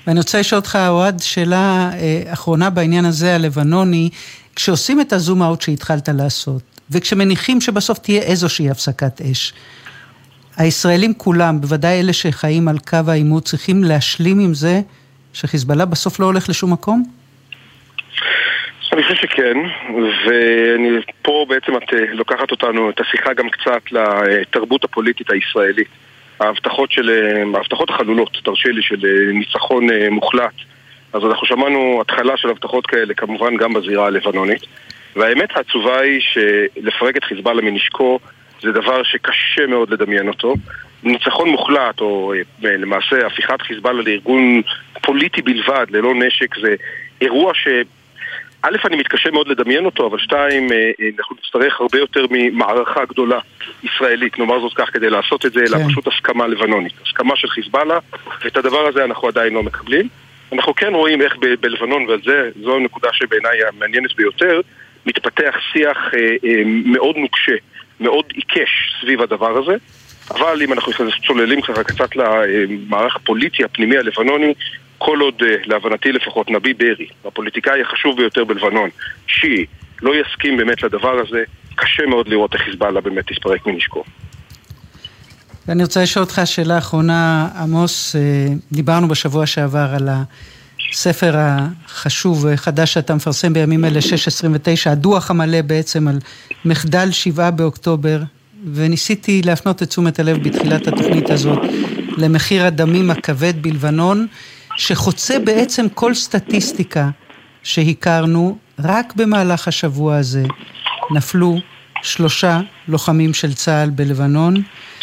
ואני רוצה לשאול אותך, אוהד, שאלה אחרונה בעניין הזה, הלבנוני, כשעושים את הזום אאוט שהתחלת לעשות, וכשמניחים שבסוף תהיה איזושהי הפסקת אש, הישראלים כולם, בוודאי אלה שחיים על קו העימות, צריכים להשלים עם זה שחיזבאללה בסוף לא הולך לשום מקום? אני חושב שכן, ופה בעצם את לוקחת אותנו, את השיחה גם קצת לתרבות הפוליטית הישראלית. ההבטחות החלולות, תרשה לי, של ניצחון מוחלט. אז אנחנו שמענו התחלה של הבטחות כאלה, כמובן גם בזירה הלבנונית. והאמת העצובה היא שלפרק את חיזבאללה מנשקו זה דבר שקשה מאוד לדמיין אותו. ניצחון מוחלט, או למעשה הפיכת חיזבאללה לארגון פוליטי בלבד, ללא נשק, זה אירוע א', אני מתקשה מאוד לדמיין אותו, אבל שתיים, אנחנו נצטרך הרבה יותר ממערכה גדולה ישראלית, נאמר זאת כך, כדי לעשות את זה, אלא פשוט הסכמה לבנונית, הסכמה של חיזבאללה, ואת הדבר הזה אנחנו עדיין לא מקבלים. אנחנו כן רואים איך בלבנון, וזו הנקודה שבעיניי המעניינת ביותר, מתפתח שיח מאוד נוקשה, מאוד עיקש סביב הדבר הזה, אבל אם אנחנו צוללים קצת למערך הפוליטי הפנימי הלבנוני, כל עוד, להבנתי לפחות, נביא ברי, הפוליטיקאי החשוב ביותר בלבנון, לא יסכים באמת לדבר הזה, קשה מאוד לראות איך חיזבאללה באמת תספרק מנשקו. ואני רוצה לשאול אותך שאלה אחרונה, עמוס, דיברנו בשבוע שעבר על הספר החשוב וחדש שאתה מפרסם בימים אלה, 629, הדוח המלא בעצם על מחדל 7 באוקטובר, וניסיתי להפנות את תשומת הלב בתחילת התוכנית הזאת, למחיר הדמים הכבד בלבנון, שחוצה בעצם כל סטטיסטיקה שהכרנו, רק במהלך השבוע הזה נפלו 3 לוחמים של צה"ל בלבנון,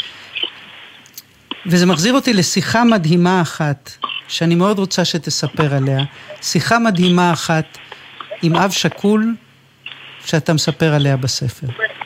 וזה מחזיר אותי לשיחה מדהימה אחת, שאני מאוד רוצה שתספר עליה, שיחה מדהימה אחת עם אב שכול, שאתה מספר עליה בספר.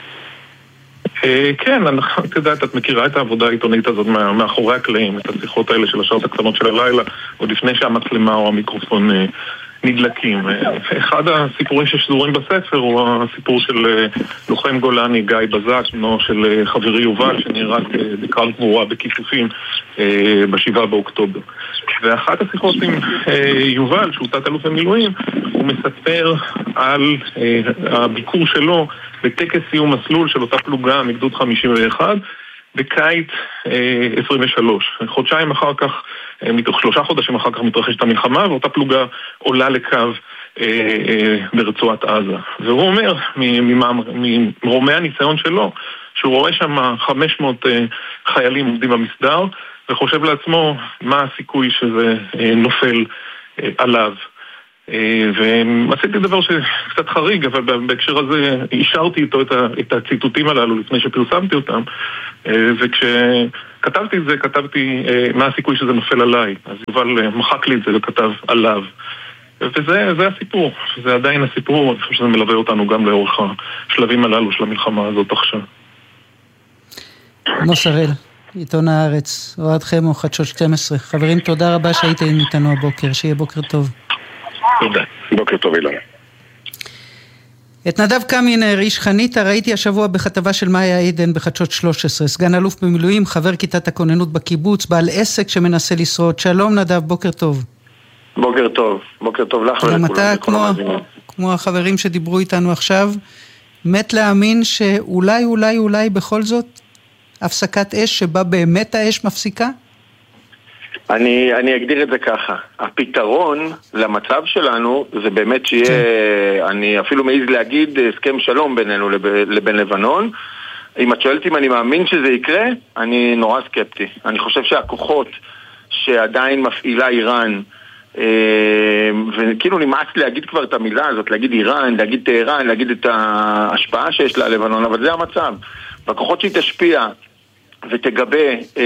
כן, את יודעת, את מכירה את העבודה העיתונאית הזאת מאחורי הקלעים, את השיחות האלה של השעות הקטנות של הלילה, עוד לפני שהמצלמה או המיקרופון נדלקים. אחד הסיפורים ששזורים בספר הוא הסיפור של לוחם גולני גיא בזק, בנו של חברי יובל, שנהרג בקרב גבורה בכיסופים ב7 באוקטובר. ואחת השיחות עם יובל, שהוא תת-אלוף במילואים, הוא מספר על הביקור שלו בטקס סיום מסלול של אותה פלוגה מגדוד 51 בקיץ 23. חודשיים אחר כך, מתוך 3 חודשים אחר כך מתרחשת המלחמה, ואותה פלוגה עולה לקו ברצועת עזה. והוא אומר, ממרומי הניסיון שלו, שהוא רואה שם 500 חיילים עומדים במסדר, וחושב לעצמו מה הסיכוי שזה נופל עליו. ועשיתי דבר שקצת חריג, אבל בהקשר הזה אישרתי איתו את הציטוטים הללו לפני שפרסמתי אותם, וכשכתבתי את זה, כתבתי מה הסיכוי שזה נופל עליי. אז יובל מחק לי את זה וכתב עליו. וזה הסיפור, זה עדיין הסיפור, אני חושב שזה מלווה אותנו גם לאורך השלבים הללו של המלחמה הזאת עכשיו. עמוס הראל, עיתון הארץ, אוהד חמו, חדשות 12. חברים, תודה רבה שהייתם איתנו הבוקר, שיהיה בוקר טוב. תודה. בוקר טוב אילן. את נדב קמינר, איש חניתה, ראיתי השבוע בכתבה של מאיה עידן בחדשות 13, סגן אלוף במילואים, חבר כיתת הכוננות בקיבוץ, בעל עסק שמנסה לשרוד. שלום נדב, בוקר טוב. בוקר טוב, בוקר טוב לך ולכולם. גם אתה, כמו החברים שדיברו איתנו עכשיו, מת להאמין שאולי בכל זאת הפסקת אש שבה באמת האש מפסיקה? אני אגדיר את זה ככה. הפתרון למצב שלנו זה באמת שיהיה, אני אפילו מעיז להגיד, הסכם שלום בינינו לבין לבנון. אם את שואלת אם אני מאמין שזה יקרה, אני נורא סקפטי. אני חושב שהכוחות שעדיין מפעילה איראן, וכאילו נמאס להגיד כבר את המילה הזאת, להגיד איראן, להגיד טהרן, להגיד את ההשפעה שיש לה לבנון, אבל זה המצב. והכוחות שהיא תשפיע ותגבה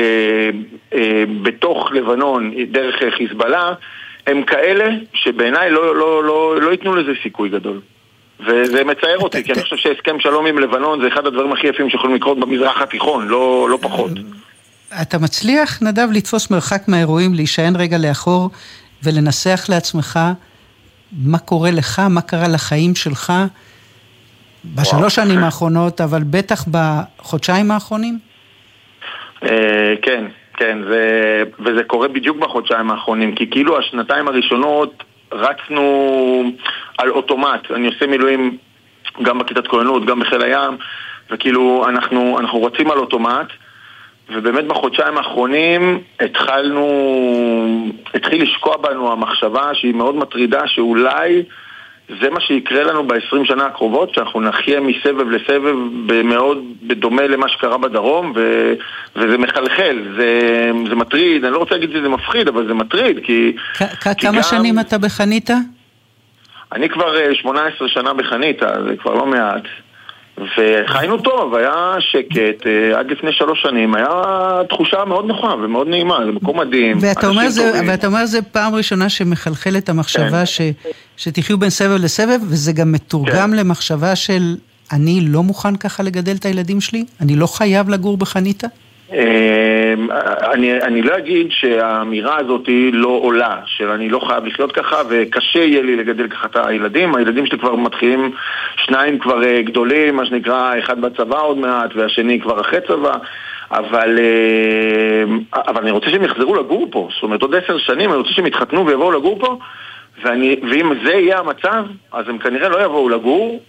בתוך לבנון דרך חיזבאללה, הם כאלה שבעיניי לא ייתנו לזה סיכוי גדול. וזה מצער אותי, כי אני חושב שהסכם שלום עם לבנון זה אחד הדברים הכי יפים שיכולים לקרות במזרח התיכון, לא פחות. אתה מצליח, נדב, לתפוס מרחק מהאירועים, להישען רגע לאחור ולנסח לעצמך מה קורה לך, מה קרה לחיים שלך בשלוש שנים האחרונות, אבל בטח בחודשיים האחרונים? כן, וזה קורה בדיוק בחודשיים האחרונים, כי כאילו השנתיים הראשונות רצנו על אוטומט. אני עושה מילואים גם בכיתת כוננות, גם בחיל הים, וכאילו אנחנו רצים על אוטומט, ובאמת בחודשיים האחרונים התחיל לשקוע בנו המחשבה שהיא מאוד מטרידה, שאולי זה מה שיקרה לנו ב-20 שנה הקרובות, שאנחנו נחיה מסבב לסבב מאוד בדומה למה שקרה בדרום, וזה מחלחל, זה מטריד. אני לא רוצה להגיד שזה מפחיד, אבל זה מטריד, כי כמה שנים אתה בחניתה? אני כבר 18 שנה בחניתה, זה כבר לא מעט. וחיינו טוב, היה שקט, עד לפני 3 שנים, היה תחושה מאוד נוחה ומאוד נעימה, זה מקום מדהים. ואתה אומר זה פעם ראשונה שמחלחלת המחשבה שתחיו בין סבב לסבב, וזה גם מתורגם למחשבה של אני לא מוכן ככה לגדל את הילדים שלי? אני לא חייב לגור בחניתה? אני לא אגיד שהאמירה הזאת לא עולה, שאני לא חייב לחיות ככה וקשה יהיה לי לגדל ככה את הילדים. הילדים שלי כבר מתחילים, 2 כבר גדולים, מה שנקרא, אחד בצבא עוד מעט והשני כבר אחרי צבא, אבל אני רוצה שהם יחזרו לגור פה. זאת אומרת, עוד 10 שנים אני רוצה שהם יתחתנו ויבואו לגור פה, ואם זה יהיה המצב, אז הם כנראה לא יבואו לגור,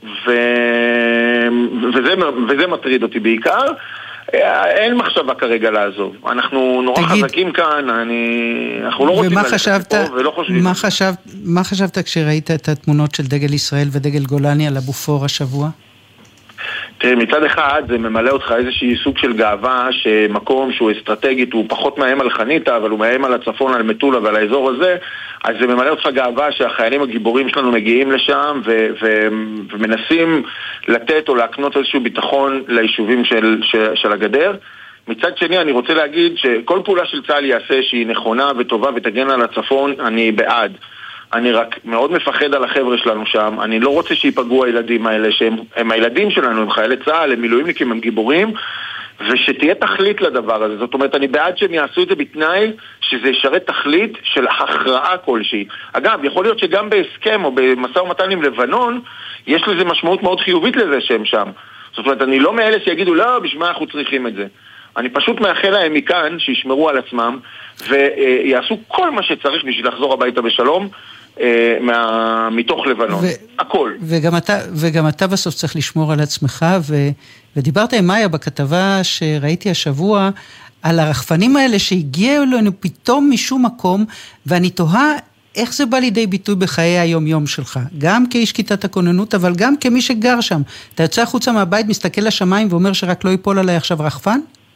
וזה מטריד אותי בעיקר. אין מחשבה כרגע לעזוב. אנחנו נורא חזקים כאן, אנחנו לא רוצים ללכת פה ולא חושבים. מה חשבת כשראית את התמונות של דגל ישראל ודגל גולני על הבופור השבוע? תראה, מצד אחד זה ממלא אותך איזושהי סוג של גאווה שמקום שהוא אסטרטגית, הוא פחות מאיים על חניתה, אבל הוא מאיים על הצפון, על מטולה ועל האזור הזה, אז זה ממלא אותך גאווה שהחיילים הגיבורים שלנו מגיעים לשם ומנסים לתת או להקנות איזשהו ביטחון ליישובים של הגדר. מצד שני אני רוצה להגיד שכל פעולה של צה"ל יעשה שהיא נכונה וטובה ותגן על הצפון, אני בעד. אני רק מאוד מפחד על החבר'ה שלנו שם. אני לא רוצה שיפגעו הילדים האלה, שהם הילדים שלנו, הם חיילי צה"ל, הם מילואימניקים, הם גיבורים, ושתהיה תכלית לדבר הזה. זאת אומרת, אני בעד שהם יעשו את זה בתנאי שזה ישרת תכלית של הכרעה כלשהי. אגב, יכול להיות שגם בהסכם או במשא ומתן עם לבנון, יש לזה משמעות מאוד חיובית לזה שהם שם. זאת אומרת, אני לא מאלה שיגידו, לא, בשביל מה אנחנו צריכים את זה. אני פשוט מאחל להם מכאן שישמרו על עצמם ויעשו כל מה שצריך בשביל לחזור הביתה בשלום מתוך לבנון. הכל. וגם אתה בסוף צריך לשמור על עצמך, ודיברת עם מאיה בכתבה שראיתי השבוע על הרחפנים האלה שהגיעו לנו פתאום משום מקום, ואני תוהה איך זה בא לידי ביטוי בחיי היום-יום שלך, גם כאיש כיתת הכוננות, אבל גם כמי שגר שם. אתה יוצא החוצה מהבית, מסתכל לשמיים ואומר שרק לא ייפול עליי עכשיו רחפן?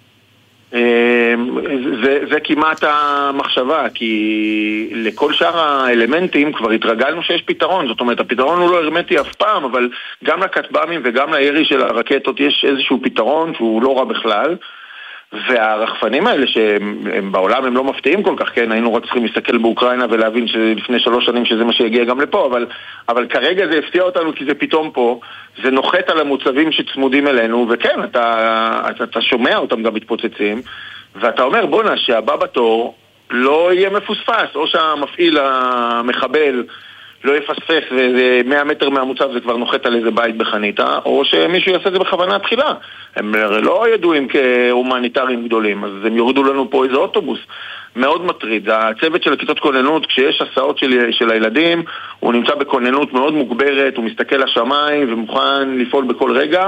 זה כמעט המחשבה, כי לכל שאר האלמנטים כבר התרגלנו שיש פתרון. זאת אומרת, הפתרון הוא לא הרמטי אף פעם, אבל גם לכטב"מים וגם לירי של הרקטות יש איזשהו פתרון שהוא לא רע בכלל. והרחפנים האלה שהם בעולם הם לא מפתיעים כל כך, כן, היינו רק צריכים להסתכל באוקראינה ולהבין שלפני 3 שנים שזה מה שיגיע גם לפה, אבל כרגע זה הפתיע אותנו כי זה פתאום פה, זה נוחת על המוצבים שצמודים אלינו, וכן, אתה שומע אותם גם מתפוצצים, ואתה אומר, בונה, שהבא בתור לא יהיה מפוספס, או שהמפעיל המחבל לא יפספס ו100 מטר מהמוצב זה כבר נוחת על איזה בית בחניתה, או שמישהו יעשה את זה בכוונה תחילה. הם לא ידועים כהומניטריים גדולים, אז הם יורידו לנו פה איזה אוטובוס. מאוד מטריד. הצוות של הכיתות כוננות, כשיש הסעות של הילדים, הוא נמצא בכוננות מאוד מוגברת, הוא מסתכל לשמיים ומוכן לפעול בכל רגע.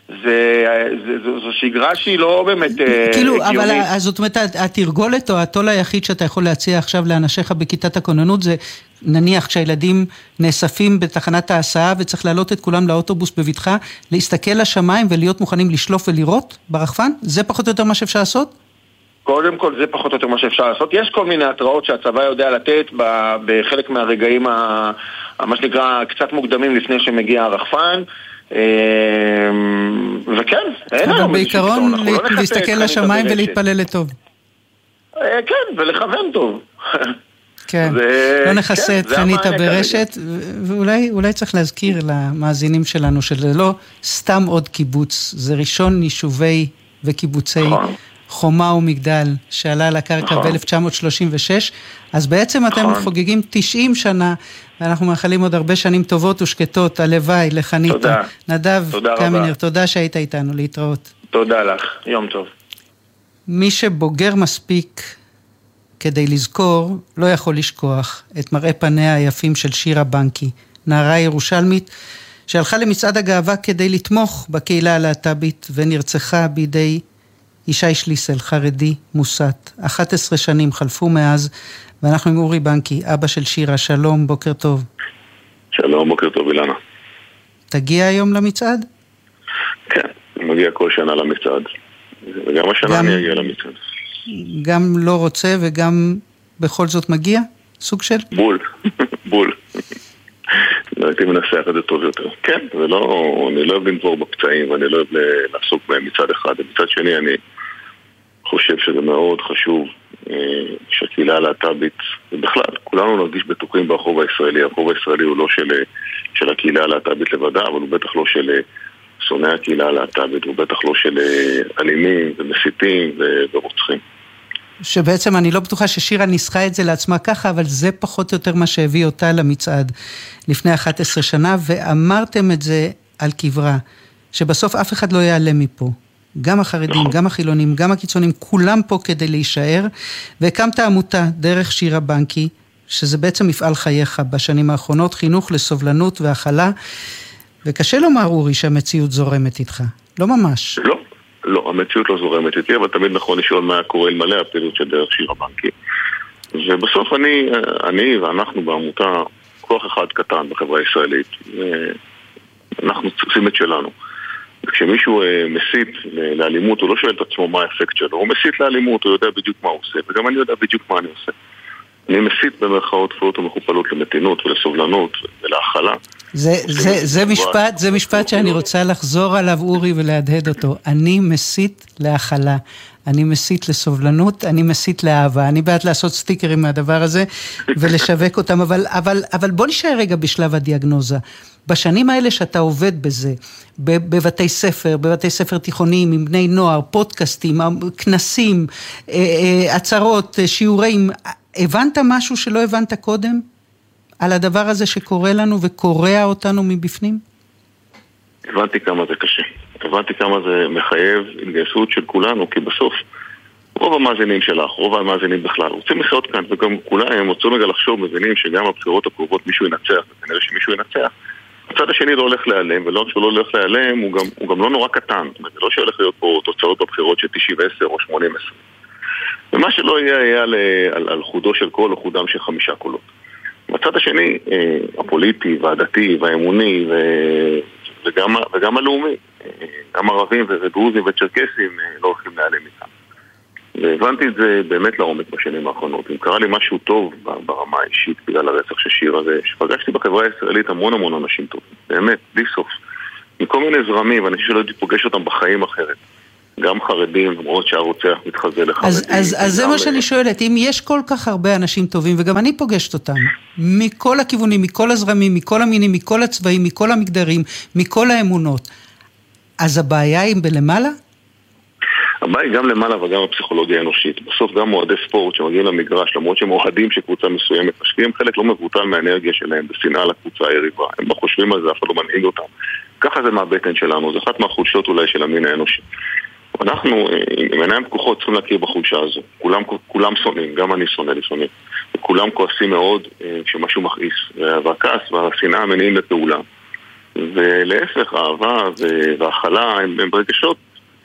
זו שגרה שהיא לא באמת כאילו, אבל זאת אומרת, התרגולת או התול היחיד שאתה יכול להציע עכשיו לאנשיך בכיתת הכוננות, זה נניח כשהילדים נאספים בתחנת ההסעה וצריך לעלות את כולם לאוטובוס בביתך, להסתכל לשמיים ולהיות מוכנים לשלוף ולראות ברחפן? זה פחות או יותר מה שאפשר לעשות? קודם כל זה פחות או יותר מה שאפשר לעשות. יש כל מיני התראות שהצבא יודע לתת בחלק מהרגעים מה שנקרא קצת מוקדמים לפני שמגיע הרחפן, וכן, אין אבל בעיקרון להסתכל לשמיים ולהתפלל לטוב. כן, ולכוון טוב. כן, לא נכסה את חניתה ברשת, ואולי צריך להזכיר למאזינים שלנו שזה לא סתם עוד קיבוץ, זה ראשון יישובי וקיבוצי חומה ומגדל שעלה לקרקע ב-1936, אז בעצם אתם חוגגים 90 שנה, ואנחנו מאחלים עוד הרבה שנים טובות ושקטות, הלוואי לחניתה. נדב קמינר, תודה שהיית איתנו, להתראות. תודה לך, יום טוב. מי שבוגר מספיק כדי לזכור, לא יכול לשכוח את מראה פניה היפים של שירה בנקי, נערה ירושלמית, שהלכה למצעד הגאווה כדי לתמוך בקהילה הלהט"בית, ונרצחה בידי ישי שליסל, חרדי מוסת. 11 שנים חלפו מאז, ואנחנו עם אורי בנקי, אבא של שירה. שלום, בוקר טוב. שלום, בוקר טוב, אילנה. תגיע היום למצעד? כן, אני מגיע כל שנה למצעד. וגם השנה אני אגיע למצעד. גם לא רוצה וגם בכל זאת מגיע? סוג של? בול, בול. לא הייתי מנסח את זה טוב יותר. כן, אני לא אוהב לנבור בפצעים, ואני לא אוהב לעסוק בהם מצד אחד. מצד שני, אני חושב שזה מאוד חשוב שהקהילה הלהט"בית, ובכלל, כולנו נרגיש בטוחים ברחוב הישראלי. הרחוב הישראלי הוא לא של הקהילה הלהט"בית לבדה, אבל הוא בטח לא של שונאי הקהילה הלהט"בית, הוא בטח לא של אלימים ומסיתים ורוצחים. שבעצם אני לא בטוחה ששירה ניסחה את זה לעצמה ככה, אבל זה פחות או יותר מה שהביא אותה למצעד לפני 11 שנה, ואמרתם את זה על קברה, שבסוף אף אחד לא יעלה מפה. גם החרדים, גם החילונים, גם הקיצונים, כולם פה כדי להישאר, והקמת עמותה דרך שירה בנקי, שזה בעצם מפעל חייך בשנים האחרונות, חינוך לסובלנות והכלה, וקשה לומר, אורי, שהמציאות זורמת איתך. לא ממש. לא, המציאות לא זורמת איתי, אבל תמיד נכון לשאול מה קורה אלמלא הפעילות של דרך שירה בנקי. ובסוף אני ואנחנו בעמותה, כוח אחד קטן בחברה הישראלית, אנחנו עושים את שלנו. וכשמישהו מסית לאלימות, הוא לא שואל את עצמו מה האפקט שלו, הוא מסית לאלימות, הוא יודע בדיוק מה הוא עושה, וגם אני יודע בדיוק מה אני עושה. אני מסית במרכאות כפולות ומכופלות למתינות ולסובלנות ולהכלה. זה משפט שאני רוצה לחזור עליו, אורי, ולהדהד אותו. אני מסית להכלה, אני מסית לסובלנות, אני מסית לאהבה. אני בעד לעשות סטיקרים מהדבר הזה ולשווק אותם, אבל בוא נשאר רגע בשלב הדיאגנוזה. בשנים האלה שאתה עובד בזה, בבתי ספר תיכוניים, עם בני נוער, פודקאסטים, כנסים, עצרות, שיעורים, הבנת משהו שלא הבנת קודם? על הדבר הזה שקורה לנו וקורע אותנו מבפנים? הבנתי כמה זה קשה. הבנתי כמה זה מחייב התגייסות של כולנו, כי בסוף רוב המאזינים שלך, רוב המאזינים בכלל, רוצים לחיות כאן, וגם כולם הם רוצים רגע לחשוב, מבינים שגם הבחירות הקרובות מישהו ינצח, וכנראה שמישהו ינצח. הצד השני לא הולך להיעלם, ולא רק שהוא לא הולך להיעלם, הוא גם לא נורא קטן. זה לא שהולך להיות פה תוצאות בבחירות של 90-10 או 80-10. ומה שלא יהיה על חודו של קול או חודם של 5 קולות. בצד השני, הפוליטי והדתי והאמוני וגם הלאומי, גם ערבים ודרוזים וצ'רקסים לא הולכים להיעלם איתם. והבנתי את זה באמת לעומק בשנים האחרונות. אם קרה לי משהו טוב ברמה האישית בגלל הרצח של שירה, שפגשתי בחברה הישראלית המון אנשים טובים, באמת, בלי סוף. מכל מיני זרמים, ואני שלא הייתי פוגש אותם בחיים אחרת. גם חרדים, למרות שהרוצח מתחזה לחרדים. אז זה מה שאני שואלת, אם יש כל כך הרבה אנשים טובים, וגם אני פוגשת אותם, מכל הכיוונים, מכל הזרמים, מכל המינים, מכל הצבעים, מכל המגדרים, מכל האמונות, אז הבעיה היא בלמעלה? הבעיה היא גם למעלה וגם הפסיכולוגיה האנושית. בסוף גם מועדי ספורט שמגיעים למגרש, למרות שהם אוהדים שקבוצה מסוימת, משקיעים חלק לא מבוטל מהאנרגיה שלהם, בשנאה לקבוצה היריבה. הם לא חושבים על זה, אף אחד לא מנהיג אותם. ככה זה מהבטן שלנו, זה אחת מהחולשות אולי של המין האנושי. אנחנו, עם עיניים פקוחות, צריכים להכיר בחולשה הזו. כולם שונאים, גם אני שונא לפעמים. וכולם כועסים מאוד כשמשהו מכעיס. והכעס והשנאה מניעים לפעולה. ולהפך, האהבה והחלה הם ברגשות.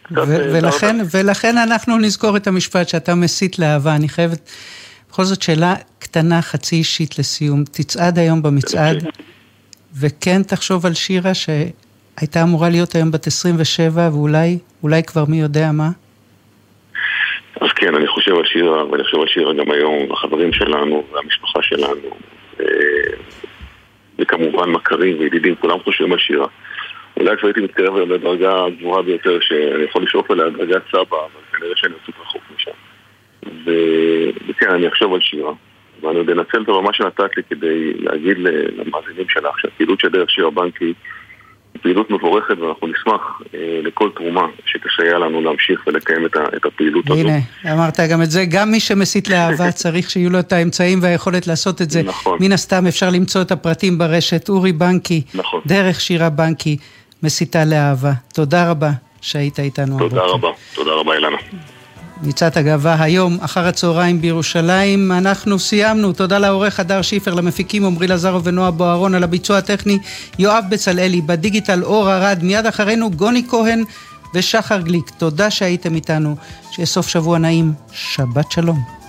ולכן אנחנו נזכור את המשפט שאתה מסית לאהבה. אני חייבת, בכל זאת שאלה קטנה, חצי אישית לסיום. תצעד היום במצעד, וכן תחשוב על שירה שהייתה אמורה להיות היום בת 27, ואולי כבר מי יודע מה? אז כן, אני חושב על שירה, ואני חושב על שירה גם היום, החברים שלנו, והמשפחה שלנו, וכמובן מכרים וידידים, כולם חושבים על שירה. אולי כבר הייתי מתקרב לדרגה הגבוהה ביותר, שאני יכול לשאוף אליה דרגת סבא, אבל כנראה שאני עושה רחוק משם. וכן, אני אחשוב על שירה, ואני עוד אנצל את הבמה שנתת לי כדי להגיד למאזינים שלך, שהפעילות של דרך שירה בנקי היא פעילות מבורכת, ואנחנו נשמח לכל תרומה שתסייע לנו להמשיך ולקיים את הפעילות הזו. הנה, אמרת גם את זה, גם מי שמסית לאהבה צריך שיהיו לו את האמצעים והיכולת לעשות את זה. נכון. מן הסתם אפשר למצוא את הפרטים ברשת, אורי בנקי, נכון. דרך שירה בנקי, מסיתה לאהבה. תודה רבה שהיית איתנו. תודה רבה אילנה. מצעד הגאווה היום אחר הצהריים בירושלים. אנחנו סיימנו. תודה לעורך הדר שיפר, למפיקים עמרי לזרו ונועה בוערון, על הביצוע הטכני יואב בצלאלי, בדיגיטל אור ארד, מיד אחרינו גוני כהן ושחר גליק. תודה שהייתם איתנו, שיהיה סוף שבוע נעים, שבת שלום.